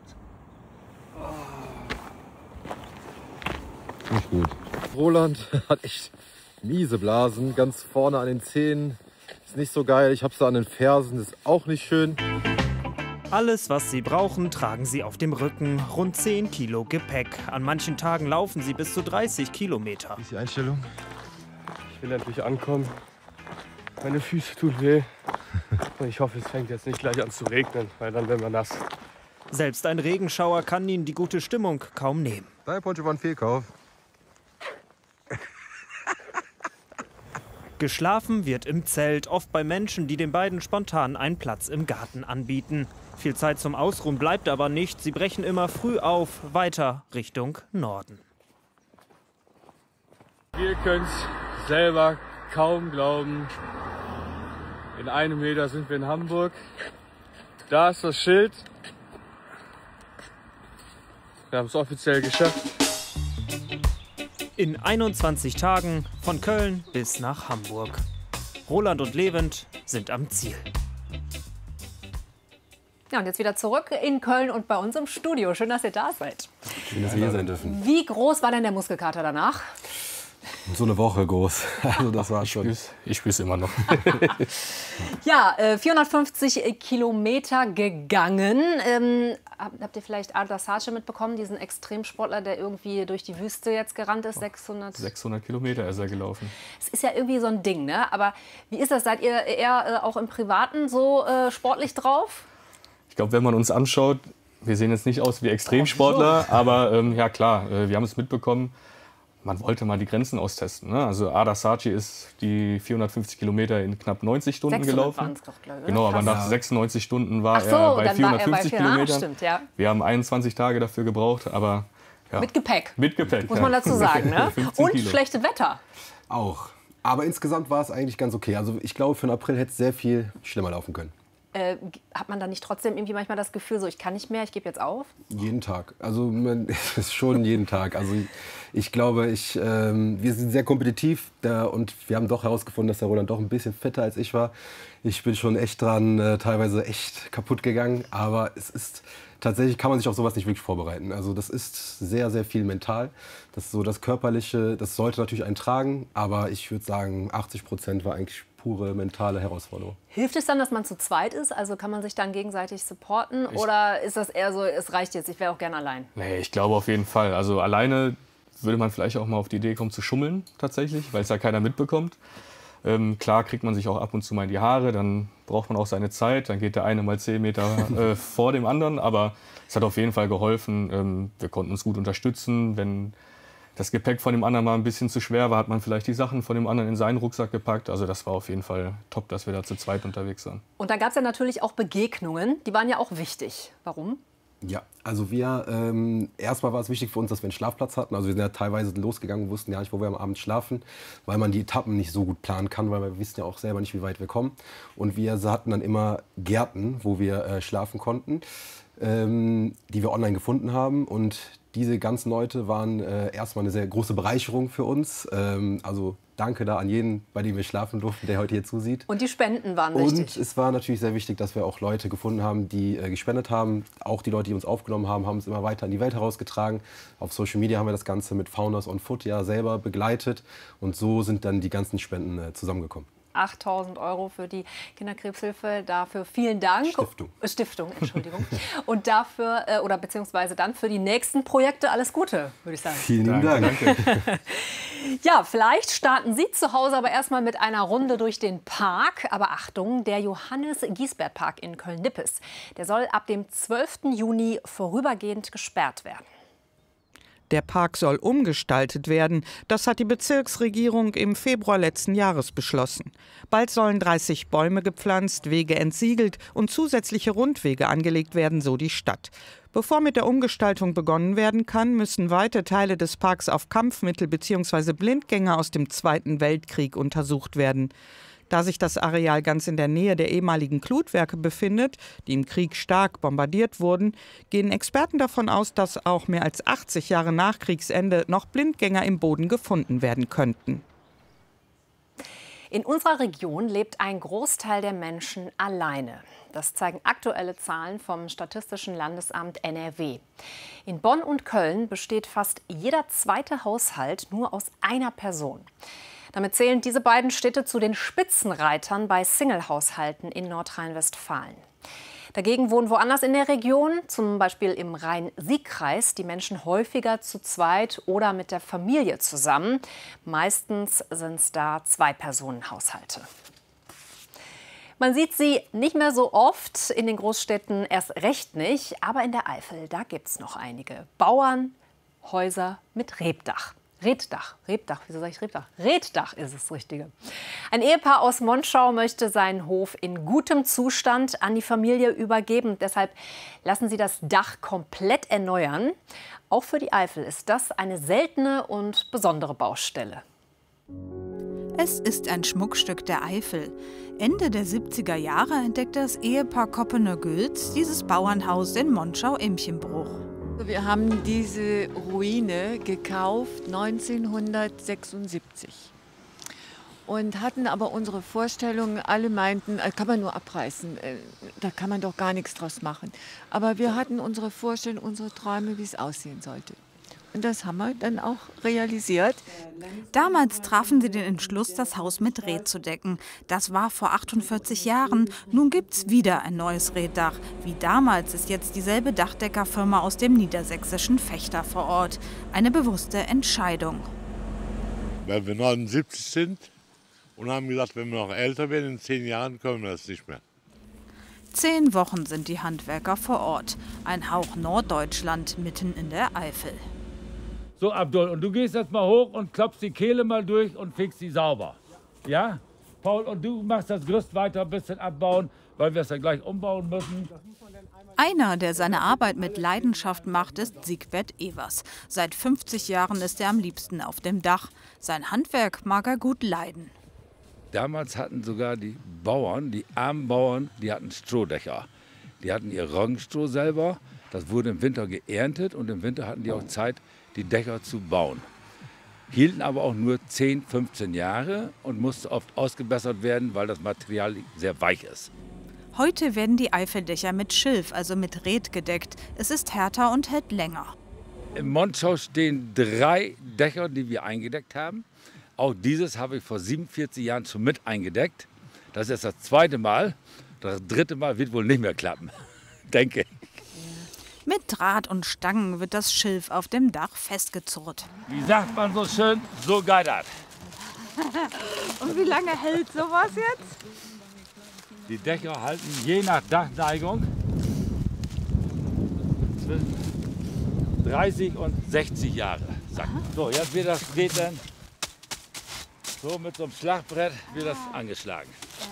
Nicht gut. Roland hat echt miese Blasen, ganz vorne an den Zähnen. Ist nicht so geil. Ich hab's da an den Fersen, ist auch nicht schön. Alles, was sie brauchen, tragen sie auf dem Rücken. Rund 10 Kilo Gepäck. An manchen Tagen laufen sie bis zu 30 Kilometer. Wie ist die Einstellung? Ich will endlich ankommen. Meine Füße tun weh. Und ich hoffe, es fängt jetzt nicht gleich an zu regnen, weil dann werden wir nass. Selbst ein Regenschauer kann ihnen die gute Stimmung kaum nehmen. Dein Poncho war ein Fehlkauf. Geschlafen wird im Zelt, oft bei Menschen, die den beiden spontan einen Platz im Garten anbieten. Viel Zeit zum Ausruhen bleibt aber nicht. Sie brechen immer früh auf, weiter Richtung Norden. Wir können es selber kaum glauben. In 1 Meter sind wir in Hamburg. Da ist das Schild. Wir haben es offiziell geschafft. In 21 Tagen von Köln bis nach Hamburg. Roland und Levent sind am Ziel. Ja, und jetzt wieder zurück in Köln und bei uns im Studio. Schön, dass ihr da seid. Schön, dass wir hier sein dürfen. Wie groß war denn der Muskelkater danach? So eine Woche groß. Also das war schon. Ich spüre es immer noch. Ja, 450 Kilometer gegangen. Habt ihr vielleicht Adler Sace mitbekommen, diesen Extremsportler, der irgendwie durch die Wüste jetzt gerannt ist? 600 Kilometer ist er gelaufen. Es ist ja irgendwie so ein Ding, ne? Aber wie ist das? Seid ihr eher auch im Privaten so sportlich drauf? Ich glaube, wenn man uns anschaut, wir sehen jetzt nicht aus wie Extremsportler, aber ja klar, wir haben es mitbekommen. man wollte mal die Grenzen austesten. Ne? Also Ada Saatchi ist die 450 Kilometer in knapp 90 Stunden gelaufen. Doch, glaube ich, genau, aber nach 96 Stunden war er bei 450 Kilometern. Stimmt, ja. Wir haben 21 Tage dafür gebraucht, aber ja. Mit Gepäck. Mit Gepäck, muss man dazu sagen. Ne? Und Kilo. Schlechte Wetter. Auch. Aber insgesamt war es eigentlich ganz okay. Also ich glaube, für den April hätte es sehr viel schlimmer laufen können. Hat man dann nicht trotzdem irgendwie manchmal das Gefühl, so ich kann nicht mehr, ich gebe jetzt auf? Jeden Tag. Also es ist schon jeden Tag. Also ich glaube, wir sind sehr kompetitiv und wir haben doch herausgefunden, dass der Roland doch ein bisschen fitter als ich war. Ich bin schon echt dran, teilweise echt kaputt gegangen. Aber es ist tatsächlich, kann man sich auf sowas nicht wirklich vorbereiten. Also das ist sehr, sehr viel mental. Das so das Körperliche, das sollte natürlich einen tragen. Aber ich würde sagen, 80% war eigentlich pure mentale Herausforderung. Hilft es dann, dass man zu zweit ist? Also kann man sich dann gegenseitig supporten? Oder ist das eher so, es reicht jetzt, ich wäre auch gern allein? Nee, ich glaube auf jeden Fall. Also alleine würde man vielleicht auch mal auf die Idee kommen zu schummeln tatsächlich, weil es ja keiner mitbekommt. Klar kriegt man sich auch ab und zu mal in die Haare, dann braucht man auch seine Zeit, dann geht der eine mal 10 Meter vor dem anderen. Aber es hat auf jeden Fall geholfen. Wir konnten uns gut unterstützen. Wenn das Gepäck von dem anderen mal ein bisschen zu schwer war, hat man vielleicht die Sachen von dem anderen in seinen Rucksack gepackt. Also das war auf jeden Fall top, dass wir da zu zweit unterwegs waren. Und dann gab es ja natürlich auch Begegnungen, die waren ja auch wichtig. Warum? Ja, also erstmal war es wichtig für uns, dass wir einen Schlafplatz hatten. Also wir sind ja teilweise losgegangen, wussten ja nicht, wo wir am Abend schlafen, weil man die Etappen nicht so gut planen kann, weil wir wissen ja auch selber nicht, wie weit wir kommen. Und wir hatten dann immer Gärten, wo wir schlafen konnten, die wir online gefunden haben. Und diese ganzen Leute waren erstmal eine sehr große Bereicherung für uns. Also danke da an jeden, bei dem wir schlafen durften, der heute hier zusieht. Und die Spenden waren wichtig. Und es war natürlich sehr wichtig, dass wir auch Leute gefunden haben, die gespendet haben. Auch die Leute, die uns aufgenommen haben, haben es immer weiter in die Welt herausgetragen. Auf Social Media haben wir das Ganze mit Founders on Foot ja selber begleitet. Und so sind dann die ganzen Spenden zusammengekommen. 8.000 € für die Kinderkrebshilfe. Dafür vielen Dank. Stiftung, Entschuldigung. Und dafür, oder beziehungsweise dann für die nächsten Projekte alles Gute, würde ich sagen. Vielen Dank. Danke. Ja, vielleicht starten Sie zu Hause aber erstmal mit einer Runde durch den Park. Aber Achtung, der Johannes-Giesbert-Park in Köln-Nippes, der soll ab dem 12. Juni vorübergehend gesperrt werden. Der Park soll umgestaltet werden. Das hat die Bezirksregierung im Februar letzten Jahres beschlossen. Bald sollen 30 Bäume gepflanzt, Wege entsiegelt und zusätzliche Rundwege angelegt werden, so die Stadt. Bevor mit der Umgestaltung begonnen werden kann, müssen weite Teile des Parks auf Kampfmittel bzw. Blindgänger aus dem Zweiten Weltkrieg untersucht werden. Da sich das Areal ganz in der Nähe der ehemaligen Glutwerke befindet, die im Krieg stark bombardiert wurden, gehen Experten davon aus, dass auch mehr als 80 Jahre nach Kriegsende noch Blindgänger im Boden gefunden werden könnten. In unserer Region lebt ein Großteil der Menschen alleine. Das zeigen aktuelle Zahlen vom Statistischen Landesamt NRW. In Bonn und Köln besteht fast jeder zweite Haushalt nur aus einer Person. Damit zählen diese beiden Städte zu den Spitzenreitern bei Single-Haushalten in Nordrhein-Westfalen. Dagegen wohnen woanders in der Region, zum Beispiel im Rhein-Sieg-Kreis, die Menschen häufiger zu zweit oder mit der Familie zusammen. Meistens sind es da Zwei-Personen-Haushalte. Man sieht sie nicht mehr so oft, in den Großstädten erst recht nicht. Aber in der Eifel, da gibt es noch einige Bauern, Häuser mit Rebdach. Reddach, wieso sage ich Rebdach? Reddach ist das Richtige. Ein Ehepaar aus Monschau möchte seinen Hof in gutem Zustand an die Familie übergeben. Deshalb lassen sie das Dach komplett erneuern. Auch für die Eifel ist das eine seltene und besondere Baustelle. Es ist ein Schmuckstück der Eifel. Ende der 70er Jahre entdeckte das Ehepaar Koppener-Gülz dieses Bauernhaus in Monschau-Imchenbruch. Wir haben diese Ruine gekauft 1976 und hatten aber unsere Vorstellungen, alle meinten, kann man nur abreißen, da kann man doch gar nichts draus machen. Aber wir hatten unsere Vorstellungen, unsere Träume, wie es aussehen sollte. Und das haben wir dann auch realisiert. Damals trafen sie den Entschluss, das Haus mit Reh zu decken. Das war vor 48 Jahren. Nun gibt's wieder ein neues Reddach. Wie damals ist jetzt dieselbe Dachdeckerfirma aus dem niedersächsischen Vechta vor Ort. Eine bewusste Entscheidung. Weil wir 79 sind und haben gesagt, wenn wir noch älter werden, in 10 Jahren können wir das nicht mehr. 10 Wochen sind die Handwerker vor Ort. Ein Hauch Norddeutschland mitten in der Eifel. So, Abdul, und du gehst jetzt mal hoch und klopfst die Kehle mal durch und fegst sie sauber. Ja? Paul, und du machst das Gerüst weiter ein bisschen abbauen, weil wir es ja gleich umbauen müssen. Einer, der seine Arbeit mit Leidenschaft macht, ist Siegbert Evers. Seit 50 Jahren ist er am liebsten auf dem Dach. Sein Handwerk mag er gut leiden. Damals hatten sogar die Bauern, die armen Bauern, die hatten Strohdächer. Die hatten ihr Roggenstroh selber. Das wurde im Winter geerntet und im Winter hatten die auch Zeit, die Dächer zu bauen. Hielten aber auch nur 10, 15 Jahre und mussten oft ausgebessert werden, weil das Material sehr weich ist. Heute werden die Eifeldächer mit Schilf, also mit Red, gedeckt. Es ist härter und hält länger. Im Monschau stehen 3 Dächer, die wir eingedeckt haben. Auch dieses habe ich vor 47 Jahren schon mit eingedeckt. Das ist jetzt das 2. Mal. Das 3. Mal wird wohl nicht mehr klappen, denke ich. Mit Draht und Stangen wird das Schilf auf dem Dach festgezurrt. Wie sagt man so schön, so geidert. Und wie lange hält sowas jetzt? Die Dächer halten je nach Dachneigung zwischen 30 und 60 Jahre. Sagt man. So, jetzt wird das geht dann so mit so einem Schlagbrett wird das angeschlagen.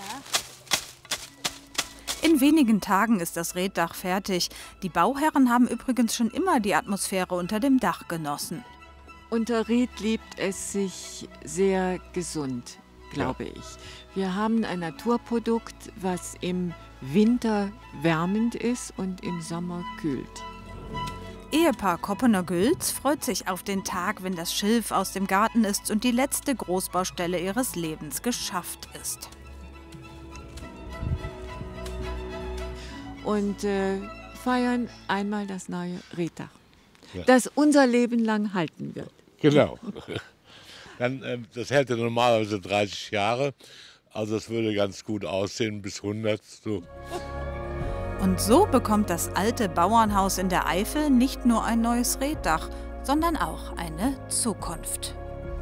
In wenigen Tagen ist das Reetdach fertig. Die Bauherren haben übrigens schon immer die Atmosphäre unter dem Dach genossen. Unter Ried liebt es sich sehr gesund, glaube ich. Wir haben ein Naturprodukt, was im Winter wärmend ist und im Sommer kühlt. Ehepaar Koppener-Gülz freut sich auf den Tag, wenn das Schilf aus dem Garten ist und die letzte Großbaustelle ihres Lebens geschafft ist. Und feiern einmal das neue Reetdach, Ja. das unser Leben lang halten wird. Genau. Dann, das hält ja normalerweise 30 Jahre. Also das würde ganz gut aussehen bis 100. So. Und so bekommt das alte Bauernhaus in der Eifel nicht nur ein neues Reetdach, sondern auch eine Zukunft.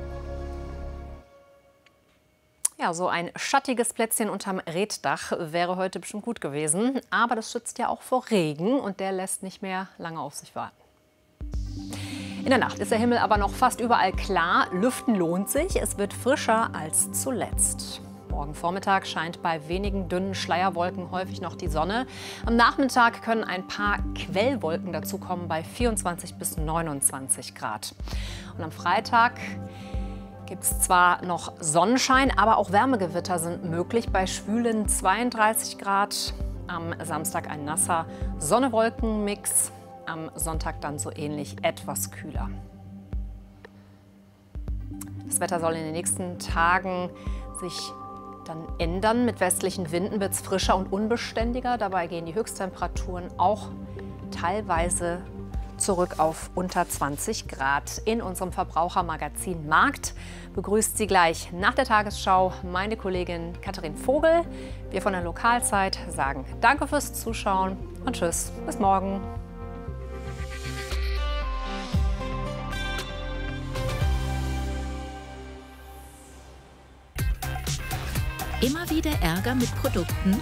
Ja, so ein schattiges Plätzchen unterm Reetdach wäre heute bestimmt gut gewesen. Aber das schützt ja auch vor Regen und der lässt nicht mehr lange auf sich warten. In der Nacht ist der Himmel aber noch fast überall klar. Lüften lohnt sich. Es wird frischer als zuletzt. Morgen Vormittag scheint bei wenigen dünnen Schleierwolken häufig noch die Sonne. Am Nachmittag können ein paar Quellwolken dazukommen bei 24 bis 29 Grad. Und am Freitag gibt es zwar noch Sonnenschein, aber auch Wärmegewitter sind möglich bei schwülen 32 Grad. Am Samstag ein nasser Sonne-Wolken-Mix. Am Sonntag dann so ähnlich etwas kühler. Das Wetter soll in den nächsten Tagen sich dann ändern. Mit westlichen Winden wird es frischer und unbeständiger. Dabei gehen die Höchsttemperaturen auch teilweise zurück auf unter 20 Grad. In unserem Verbrauchermagazin Markt begrüßt Sie gleich nach der Tagesschau meine Kollegin Katharin Vogel. Wir von der Lokalzeit sagen Danke fürs Zuschauen und Tschüss, bis morgen. Immer wieder Ärger mit Produkten?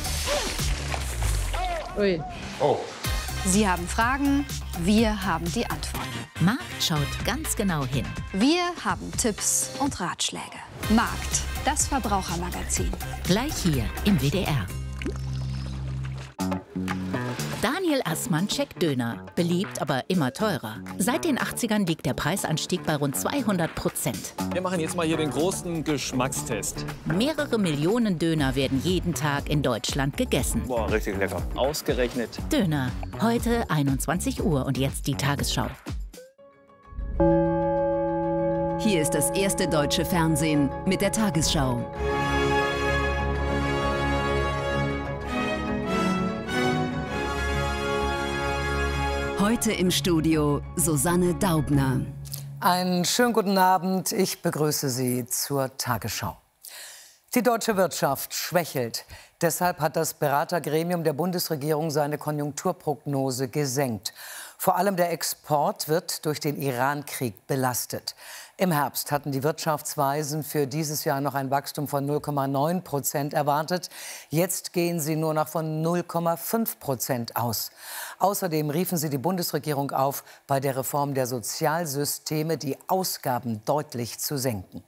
Ui. Oh. Sie haben Fragen, wir haben die Antworten. Markt schaut ganz genau hin. Wir haben Tipps und Ratschläge. Markt, das Verbrauchermagazin. Gleich hier im WDR. Daniel Assmann checkt Döner. Beliebt, aber immer teurer. Seit den 80ern liegt der Preisanstieg bei rund 200%. Wir machen jetzt mal hier den großen Geschmackstest. Mehrere Millionen Döner werden jeden Tag in Deutschland gegessen. Boah, richtig lecker. Ausgerechnet. Döner. Heute 21 Uhr und jetzt die Tagesschau. Hier ist das erste deutsche Fernsehen mit der Tagesschau. Heute im Studio Susanne Daubner. Einen schönen guten Abend. Ich begrüße Sie zur Tagesschau. Die deutsche Wirtschaft schwächelt. Deshalb hat das Beratergremium der Bundesregierung seine Konjunkturprognose gesenkt. Vor allem der Export wird durch den Iran-Krieg belastet. Im Herbst hatten die Wirtschaftsweisen für dieses Jahr noch ein Wachstum von 0,9% erwartet. Jetzt gehen sie nur noch von 0,5% aus. Außerdem riefen sie die Bundesregierung auf, bei der Reform der Sozialsysteme die Ausgaben deutlich zu senken.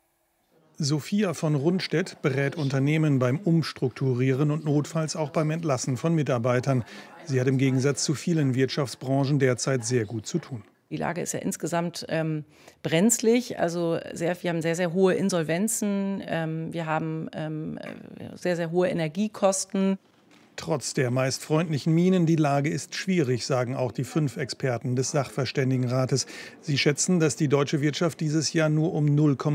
Sophia von Rundstedt berät Unternehmen beim Umstrukturieren und notfalls auch beim Entlassen von Mitarbeitern. Sie hat im Gegensatz zu vielen Wirtschaftsbranchen derzeit sehr gut zu tun. Die Lage ist ja insgesamt brenzlig. Also wir haben sehr, sehr hohe Insolvenzen. Wir haben sehr, sehr hohe Energiekosten. Trotz der meist freundlichen Mienen, die Lage ist schwierig, sagen auch die 5 Experten des Sachverständigenrates. Sie schätzen, dass die deutsche Wirtschaft dieses Jahr nur um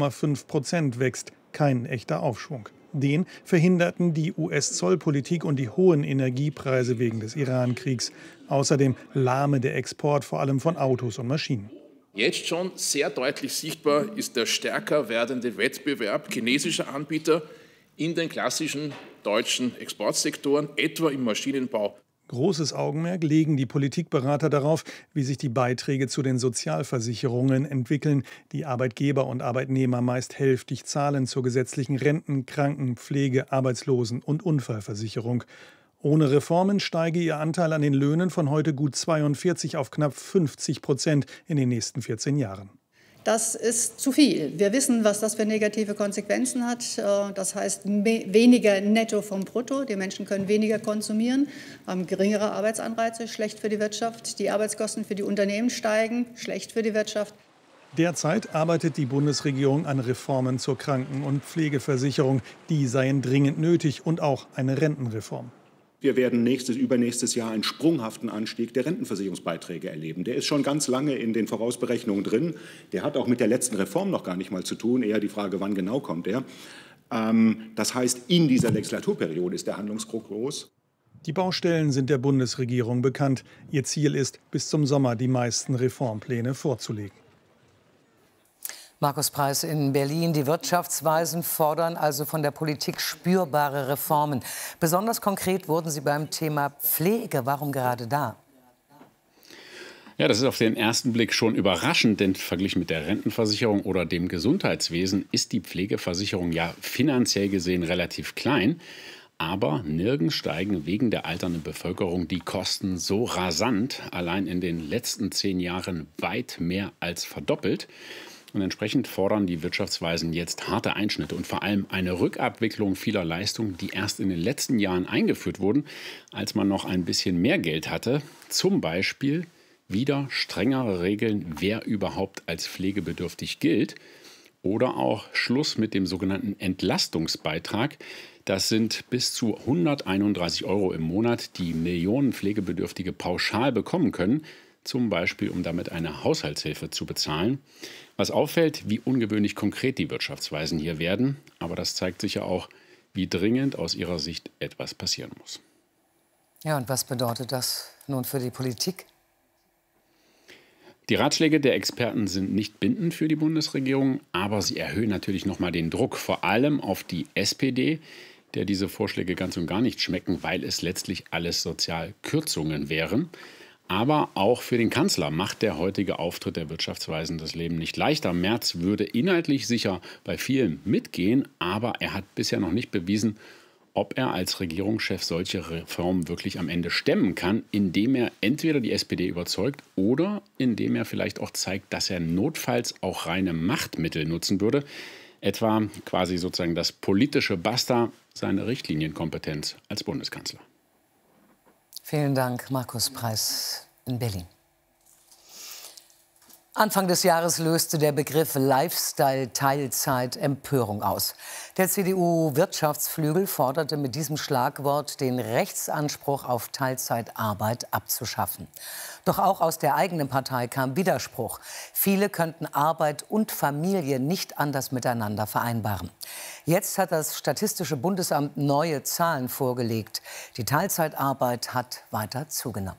0,5% wächst. Kein echter Aufschwung. Den verhinderten die US-Zollpolitik und die hohen Energiepreise wegen des Iran-Kriegs. Außerdem lahme der Export vor allem von Autos und Maschinen. Jetzt schon sehr deutlich sichtbar ist der stärker werdende Wettbewerb chinesischer Anbieter in den klassischen deutschen Exportsektoren, etwa im Maschinenbau. Großes Augenmerk legen die Politikberater darauf, wie sich die Beiträge zu den Sozialversicherungen entwickeln, die Arbeitgeber und Arbeitnehmer meist hälftig zahlen zur gesetzlichen Renten-, Kranken-, Pflege-, Arbeitslosen- und Unfallversicherung. Ohne Reformen steige ihr Anteil an den Löhnen von heute gut 42 auf knapp 50% in den nächsten 14 Jahren. Das ist zu viel. Wir wissen, was das für negative Konsequenzen hat. Das heißt weniger Netto vom Brutto. Die Menschen können weniger konsumieren, haben geringere Arbeitsanreize, schlecht für die Wirtschaft. Die Arbeitskosten für die Unternehmen steigen, schlecht für die Wirtschaft. Derzeit arbeitet die Bundesregierung an Reformen zur Kranken- und Pflegeversicherung. Die seien dringend nötig und auch eine Rentenreform. Wir werden übernächstes Jahr einen sprunghaften Anstieg der Rentenversicherungsbeiträge erleben. Der ist schon ganz lange in den Vorausberechnungen drin. Der hat auch mit der letzten Reform noch gar nicht mal zu tun. Eher die Frage, wann genau kommt der. Das heißt, in dieser Legislaturperiode ist der Handlungsdruck groß. Die Baustellen sind der Bundesregierung bekannt. Ihr Ziel ist, bis zum Sommer die meisten Reformpläne vorzulegen. Markus Preiß in Berlin. Die Wirtschaftsweisen fordern also von der Politik spürbare Reformen. Besonders konkret wurden sie beim Thema Pflege. Warum gerade da? Ja, das ist auf den ersten Blick schon überraschend, denn verglichen mit der Rentenversicherung oder dem Gesundheitswesen ist die Pflegeversicherung ja finanziell gesehen relativ klein. Aber nirgends steigen wegen der alternden Bevölkerung die Kosten so rasant, allein in den letzten 10 Jahren weit mehr als verdoppelt. Und entsprechend fordern die Wirtschaftsweisen jetzt harte Einschnitte und vor allem eine Rückabwicklung vieler Leistungen, die erst in den letzten Jahren eingeführt wurden, als man noch ein bisschen mehr Geld hatte. Zum Beispiel wieder strengere Regeln, wer überhaupt als pflegebedürftig gilt. Oder auch Schluss mit dem sogenannten Entlastungsbeitrag. Das sind bis zu 131 € im Monat, die Millionen Pflegebedürftige pauschal bekommen können. Zum Beispiel, um damit eine Haushaltshilfe zu bezahlen. Was auffällt, wie ungewöhnlich konkret die Wirtschaftsweisen hier werden. Aber das zeigt sicher auch, wie dringend aus ihrer Sicht etwas passieren muss. Ja, und was bedeutet das nun für die Politik? Die Ratschläge der Experten sind nicht bindend für die Bundesregierung, aber sie erhöhen natürlich noch mal den Druck, vor allem auf die SPD, der diese Vorschläge ganz und gar nicht schmecken, weil es letztlich alles Sozialkürzungen wären. Aber auch für den Kanzler macht der heutige Auftritt der Wirtschaftsweisen das Leben nicht leichter. Merz würde inhaltlich sicher bei vielen mitgehen, aber er hat bisher noch nicht bewiesen, ob er als Regierungschef solche Reformen wirklich am Ende stemmen kann, indem er entweder die SPD überzeugt oder indem er vielleicht auch zeigt, dass er notfalls auch reine Machtmittel nutzen würde, etwa quasi sozusagen das politische Basta, seine Richtlinienkompetenz als Bundeskanzler. Vielen Dank, Markus Preiß in Berlin. Anfang des Jahres löste der Begriff Lifestyle-Teilzeit Empörung aus. Der CDU-Wirtschaftsflügel forderte mit diesem Schlagwort, den Rechtsanspruch auf Teilzeitarbeit abzuschaffen. Doch auch aus der eigenen Partei kam Widerspruch. Viele könnten Arbeit und Familie nicht anders miteinander vereinbaren. Jetzt hat das Statistische Bundesamt neue Zahlen vorgelegt. Die Teilzeitarbeit hat weiter zugenommen.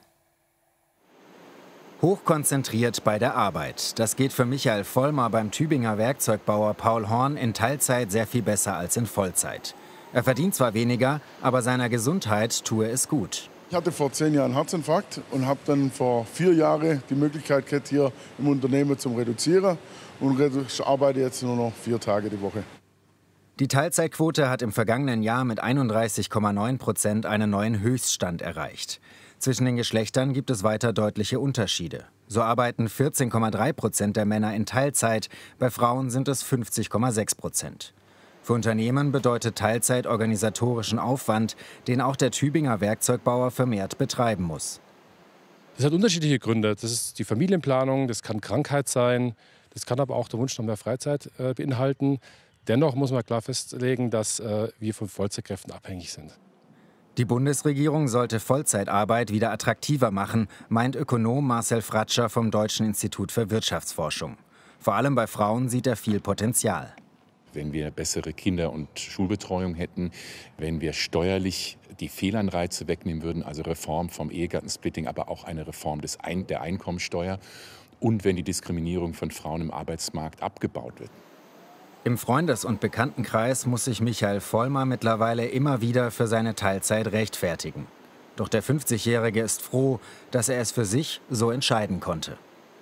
Hochkonzentriert bei der Arbeit. Das geht für Michael Vollmer beim Tübinger Werkzeugbauer Paul Horn in Teilzeit sehr viel besser als in Vollzeit. Er verdient zwar weniger, aber seiner Gesundheit tue es gut. Ich hatte vor 10 Jahren einen Herzinfarkt und habe dann vor 4 Jahren die Möglichkeit gehabt, hier im Unternehmen zu reduzieren. Und ich arbeite jetzt nur noch 4 Tage die Woche. Die Teilzeitquote hat im vergangenen Jahr mit 31,9% einen neuen Höchststand erreicht. Zwischen den Geschlechtern gibt es weiter deutliche Unterschiede. So arbeiten 14,3% der Männer in Teilzeit, bei Frauen sind es 50,6%. Für Unternehmen bedeutet Teilzeit organisatorischen Aufwand, den auch der Tübinger Werkzeugbauer vermehrt betreiben muss. Das hat unterschiedliche Gründe. Das ist die Familienplanung, das kann Krankheit sein, das kann aber auch der Wunsch nach mehr Freizeit beinhalten. Dennoch muss man klar festlegen, dass wir von Vollzeitkräften abhängig sind. Die Bundesregierung sollte Vollzeitarbeit wieder attraktiver machen, meint Ökonom Marcel Fratscher vom Deutschen Institut für Wirtschaftsforschung. Vor allem bei Frauen sieht er viel Potenzial. Wenn wir bessere Kinder- und Schulbetreuung hätten, wenn wir steuerlich die Fehlanreize wegnehmen würden, also Reform vom Ehegattensplitting, aber auch eine Reform der Einkommensteuer und wenn die Diskriminierung von Frauen im Arbeitsmarkt abgebaut wird. Im Freundes- und Bekanntenkreis muss sich Michael Vollmer mittlerweile immer wieder für seine Teilzeit rechtfertigen. Doch der 50-Jährige ist froh, dass er es für sich so entscheiden konnte.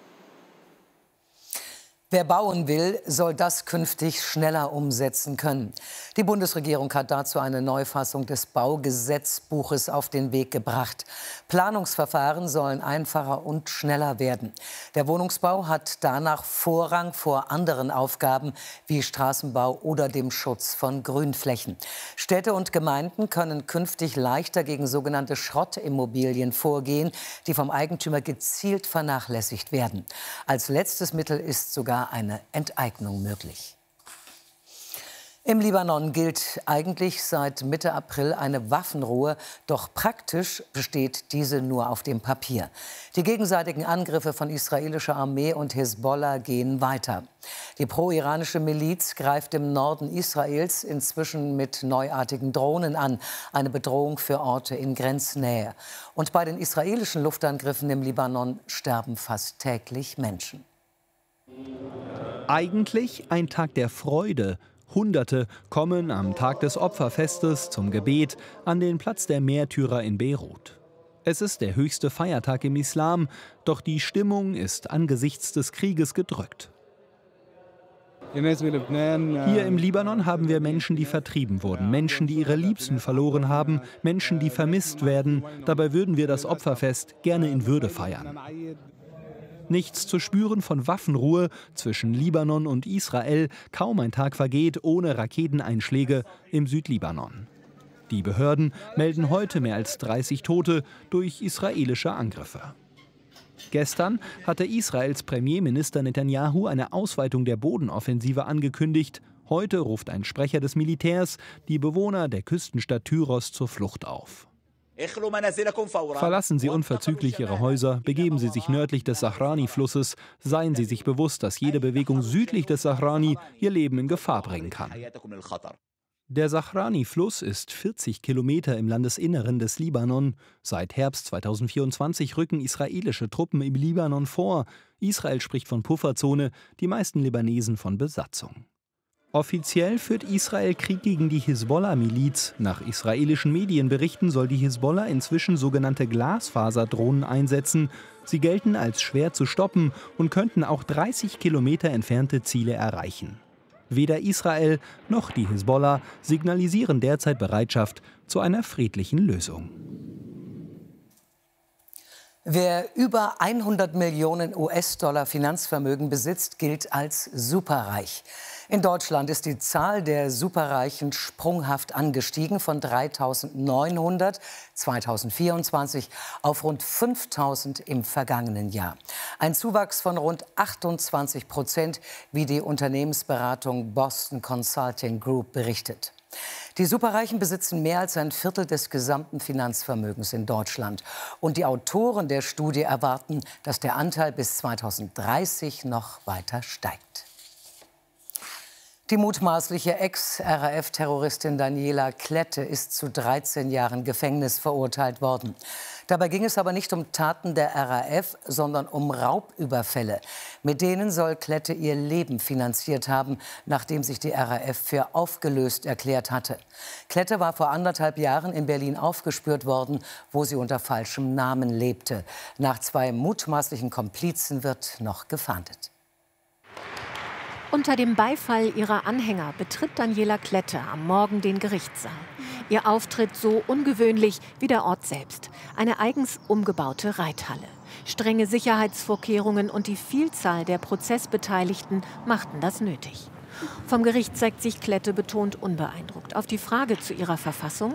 Wer bauen will, soll das künftig schneller umsetzen können. Die Bundesregierung hat dazu eine Neufassung des Baugesetzbuches auf den Weg gebracht. Planungsverfahren sollen einfacher und schneller werden. Der Wohnungsbau hat danach Vorrang vor anderen Aufgaben wie Straßenbau oder dem Schutz von Grünflächen. Städte und Gemeinden können künftig leichter gegen sogenannte Schrottimmobilien vorgehen, die vom Eigentümer gezielt vernachlässigt werden. Als letztes Mittel ist sogar eine Enteignung möglich. Im Libanon gilt eigentlich seit Mitte April eine Waffenruhe, doch praktisch besteht diese nur auf dem Papier. Die gegenseitigen Angriffe von israelischer Armee und Hisbollah gehen weiter. Die pro-iranische Miliz greift im Norden Israels inzwischen mit neuartigen Drohnen an, eine Bedrohung für Orte in Grenznähe. Und bei den israelischen Luftangriffen im Libanon sterben fast täglich Menschen. Eigentlich ein Tag der Freude. Hunderte kommen am Tag des Opferfestes zum Gebet an den Platz der Märtyrer in Beirut. Es ist der höchste Feiertag im Islam, doch die Stimmung ist angesichts des Krieges gedrückt. Hier im Libanon haben wir Menschen, die vertrieben wurden, Menschen, die ihre Liebsten verloren haben, Menschen, die vermisst werden. Dabei würden wir das Opferfest gerne in Würde feiern. Nichts zu spüren von Waffenruhe zwischen Libanon und Israel. Kaum ein Tag vergeht ohne Raketeneinschläge im Südlibanon. Die Behörden melden heute mehr als 30 Tote durch israelische Angriffe. Gestern hatte Israels Premierminister Netanyahu eine Ausweitung der Bodenoffensive angekündigt. Heute ruft ein Sprecher des Militärs die Bewohner der Küstenstadt Tyros zur Flucht auf. Verlassen Sie unverzüglich Ihre Häuser, begeben Sie sich nördlich des Sahrani-Flusses, seien Sie sich bewusst, dass jede Bewegung südlich des Sahrani Ihr Leben in Gefahr bringen kann. Der Sahrani-Fluss ist 40 Kilometer im Landesinneren des Libanon. Seit Herbst 2024 rücken israelische Truppen im Libanon vor. Israel spricht von Pufferzone, die meisten Libanesen von Besatzung. Offiziell führt Israel Krieg gegen die Hisbollah-Miliz. Nach israelischen Medienberichten soll die Hisbollah inzwischen sogenannte Glasfaserdrohnen einsetzen. Sie gelten als schwer zu stoppen und könnten auch 30 Kilometer entfernte Ziele erreichen. Weder Israel noch die Hisbollah signalisieren derzeit Bereitschaft zu einer friedlichen Lösung. Wer über 100 Millionen US-Dollar Finanzvermögen besitzt, gilt als superreich. In Deutschland ist die Zahl der Superreichen sprunghaft angestiegen von 3.900 2024 auf rund 5.000 im vergangenen Jahr. Ein Zuwachs von rund 28%, wie die Unternehmensberatung Boston Consulting Group berichtet. Die Superreichen besitzen mehr als ein Viertel des gesamten Finanzvermögens in Deutschland. Und die Autoren der Studie erwarten, dass der Anteil bis 2030 noch weiter steigt. Die mutmaßliche Ex-RAF-Terroristin Daniela Klette ist zu 13 Jahren Gefängnis verurteilt worden. Dabei ging es aber nicht um Taten der RAF, sondern um Raubüberfälle. Mit denen soll Klette ihr Leben finanziert haben, nachdem sich die RAF für aufgelöst erklärt hatte. Klette war vor 1,5 Jahren in Berlin aufgespürt worden, wo sie unter falschem Namen lebte. Nach 2 mutmaßlichen Komplizen wird noch gefahndet. Unter dem Beifall ihrer Anhänger betritt Daniela Klette am Morgen den Gerichtssaal. Ihr Auftritt so ungewöhnlich wie der Ort selbst. Eine eigens umgebaute Reithalle. Strenge Sicherheitsvorkehrungen und die Vielzahl der Prozessbeteiligten machten das nötig. Vom Gericht zeigt sich Klette betont unbeeindruckt. Auf die Frage zu ihrer Verfassung: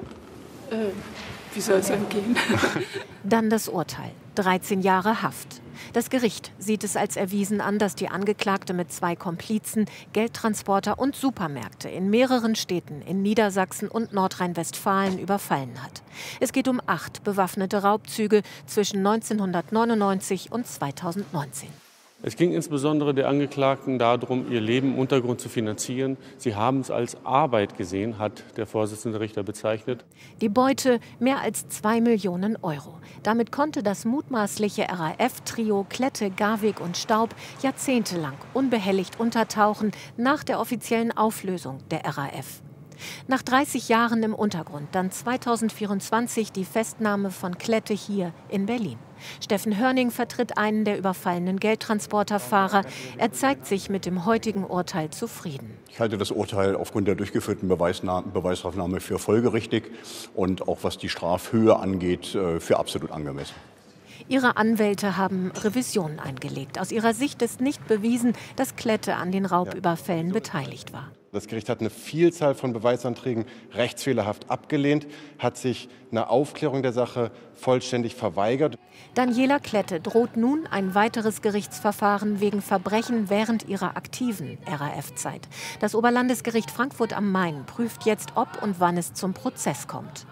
Wie soll es einem gehen? Dann das Urteil. 13 Jahre Haft. Das Gericht sieht es als erwiesen an, dass die Angeklagte mit 2 Komplizen Geldtransporter und Supermärkte in mehreren Städten in Niedersachsen und Nordrhein-Westfalen überfallen hat. Es geht um 8 bewaffnete Raubzüge zwischen 1999 und 2019. Es ging insbesondere der Angeklagten darum, ihr Leben im Untergrund zu finanzieren. Sie haben es als Arbeit gesehen, hat der Vorsitzende Richter bezeichnet. Die Beute mehr als 2 Millionen Euro. Damit konnte das mutmaßliche RAF-Trio Klette, Garwig und Staub jahrzehntelang unbehelligt untertauchen nach der offiziellen Auflösung der RAF. Nach 30 Jahren im Untergrund dann 2024 die Festnahme von Klette hier in Berlin. Steffen Hörning vertritt einen der überfallenen Geldtransporterfahrer. Er zeigt sich mit dem heutigen Urteil zufrieden. Ich halte das Urteil aufgrund der durchgeführten Beweisaufnahme für folgerichtig und auch was die Strafhöhe angeht, für absolut angemessen. Ihre Anwälte haben Revisionen eingelegt. Aus ihrer Sicht ist nicht bewiesen, dass Klette an den Raubüberfällen beteiligt war. Das Gericht hat eine Vielzahl von Beweisanträgen rechtsfehlerhaft abgelehnt, hat sich eine Aufklärung der Sache vollständig verweigert. Daniela Klette droht nun ein weiteres Gerichtsverfahren wegen Verbrechen während ihrer aktiven RAF-Zeit. Das Oberlandesgericht Frankfurt am Main prüft jetzt, ob und wann es zum Prozess kommt.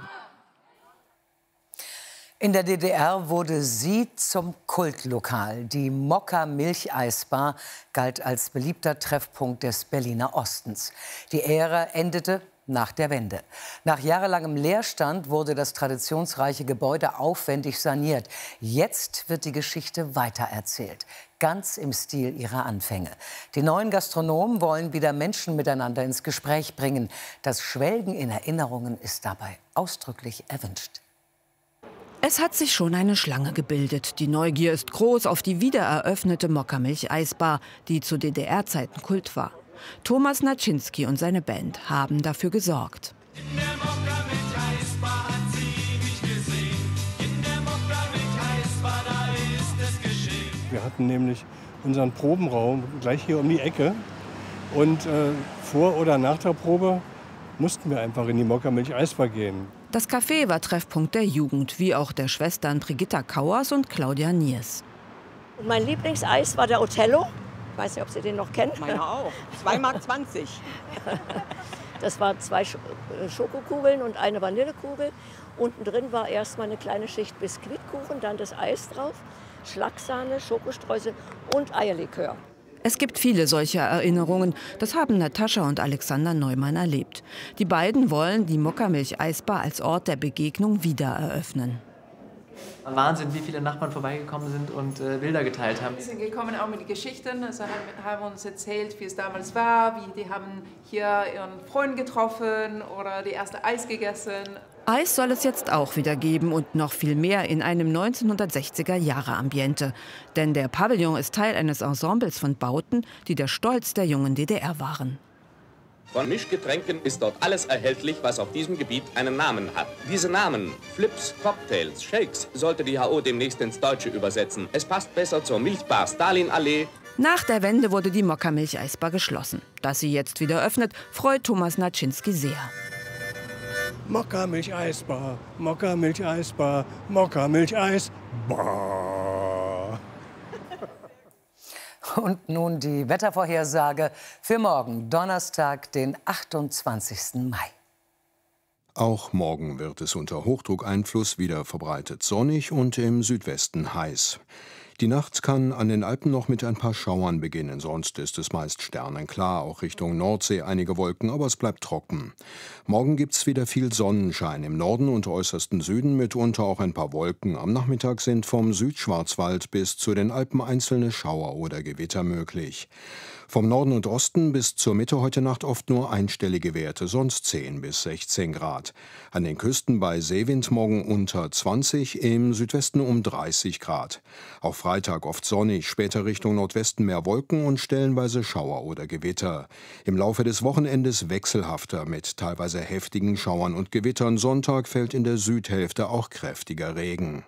In der DDR wurde sie zum Kultlokal. Die Mokka Milcheisbar galt als beliebter Treffpunkt des Berliner Ostens. Die Ära endete nach der Wende. Nach jahrelangem Leerstand wurde das traditionsreiche Gebäude aufwendig saniert. Jetzt wird die Geschichte weitererzählt, ganz im Stil ihrer Anfänge. Die neuen Gastronomen wollen wieder Menschen miteinander ins Gespräch bringen. Das Schwelgen in Erinnerungen ist dabei ausdrücklich erwünscht. Es hat sich schon eine Schlange gebildet. Die Neugier ist groß auf die wiedereröffnete Mokka Milcheisbar, die zu DDR-Zeiten Kult war. Thomas Naczynski und seine Band haben dafür gesorgt. In der Mokka Milcheisbar hat sie mich gesehen. In der Mokka Milcheisbar, da ist es geschehen. Wir hatten nämlich unseren Probenraum gleich hier um die Ecke. Und vor oder nach der Probe mussten wir einfach in die Mokka Milcheisbar gehen. Das Café war Treffpunkt der Jugend, wie auch der Schwestern Brigitta Kauers und Claudia Niers. Und mein Lieblingseis war der Othello. Ich weiß nicht, ob Sie den noch kennen. Meiner auch. 2,20 Mark. Das waren 2 Schokokugeln und eine Vanillekugel. Unten drin war erstmal eine kleine Schicht Biskuitkuchen, dann das Eis drauf, Schlagsahne, Schokostreusel und Eierlikör. Es gibt viele solcher Erinnerungen. Das haben Natascha und Alexander Neumann erlebt. Die beiden wollen die Mokka Milcheisbar als Ort der Begegnung wieder eröffnen. Wahnsinn, wie viele Nachbarn vorbeigekommen sind und Bilder geteilt haben. Wir sind gekommen auch mit den Geschichten, also haben uns erzählt, wie es damals war, wie die haben hier ihren Freund getroffen oder die erste Eis gegessen. Eis soll es jetzt auch wieder geben und noch viel mehr in einem 1960er-Jahre-Ambiente. Denn der Pavillon ist Teil eines Ensembles von Bauten, die der Stolz der jungen DDR waren. Von Mischgetränken ist dort alles erhältlich, was auf diesem Gebiet einen Namen hat. Diese Namen, Flips, Cocktails, Shakes, sollte die HO demnächst ins Deutsche übersetzen. Es passt besser zur Milchbar Stalinallee. Nach der Wende wurde die Mokka Milcheisbar geschlossen. Dass sie jetzt wieder öffnet, freut Thomas Naczynski sehr. Mokka Milcheisbar, Mokka Milcheisbar, Mokka Milcheisbar. Und nun die Wettervorhersage für morgen, Donnerstag, den 28. Mai. Auch morgen wird es unter Hochdruckeinfluss wieder verbreitet sonnig und im Südwesten heiß. Die Nacht kann an den Alpen noch mit ein paar Schauern beginnen, sonst ist es meist sternenklar, auch Richtung Nordsee einige Wolken, aber es bleibt trocken. Morgen gibt's wieder viel Sonnenschein, im Norden und äußersten Süden mitunter auch ein paar Wolken. Am Nachmittag sind vom Südschwarzwald bis zu den Alpen einzelne Schauer oder Gewitter möglich. Vom Norden und Osten bis zur Mitte heute Nacht oft nur einstellige Werte, sonst 10 bis 16 Grad. An den Küsten bei Seewind morgen unter 20, im Südwesten um 30 Grad. Auch Freitag oft sonnig, später Richtung Nordwesten mehr Wolken und stellenweise Schauer oder Gewitter. Im Laufe des Wochenendes wechselhafter mit teilweise heftigen Schauern und Gewittern. Sonntag fällt in der Südhälfte auch kräftiger Regen.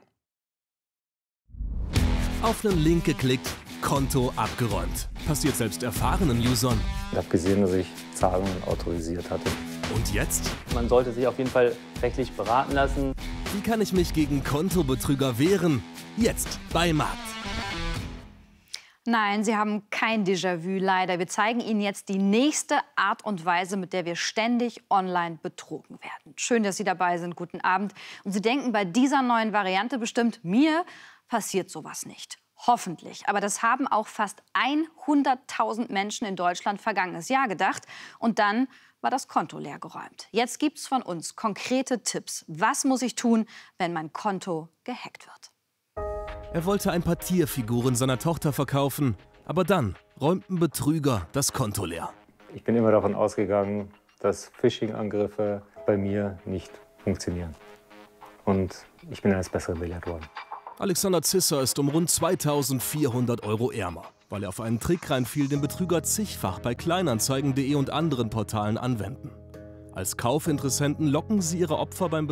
Auf einen Link geklickt, Konto abgeräumt. Passiert selbst erfahrenen Usern. Ich habe gesehen, dass ich Zahlungen autorisiert hatte. Und jetzt? Man sollte sich auf jeden Fall rechtlich beraten lassen. Wie kann ich mich gegen Kontobetrüger wehren? Jetzt bei Markt. Nein, Sie haben kein Déjà-vu, leider. Wir zeigen Ihnen jetzt die nächste Art und Weise, mit der wir ständig online betrogen werden. Schön, dass Sie dabei sind. Guten Abend. Und Sie denken bei dieser neuen Variante bestimmt, mir passiert sowas nicht. Hoffentlich. Aber das haben auch fast 100.000 Menschen in Deutschland vergangenes Jahr gedacht. Und dann war das Konto leergeräumt. Jetzt gibt's von uns konkrete Tipps. Was muss ich tun, wenn mein Konto gehackt wird? Er wollte ein paar Tierfiguren seiner Tochter verkaufen. Aber dann räumten Betrüger das Konto leer. Ich bin immer davon ausgegangen, dass Phishing-Angriffe bei mir nicht funktionieren. Und ich bin eines Besseren belehrt worden. Alexander Zisser ist um rund 2.400 € ärmer, weil er auf einen Trick reinfiel, den Betrüger zigfach bei Kleinanzeigen.de und anderen Portalen anwenden. Als Kaufinteressenten locken sie ihre Opfer beim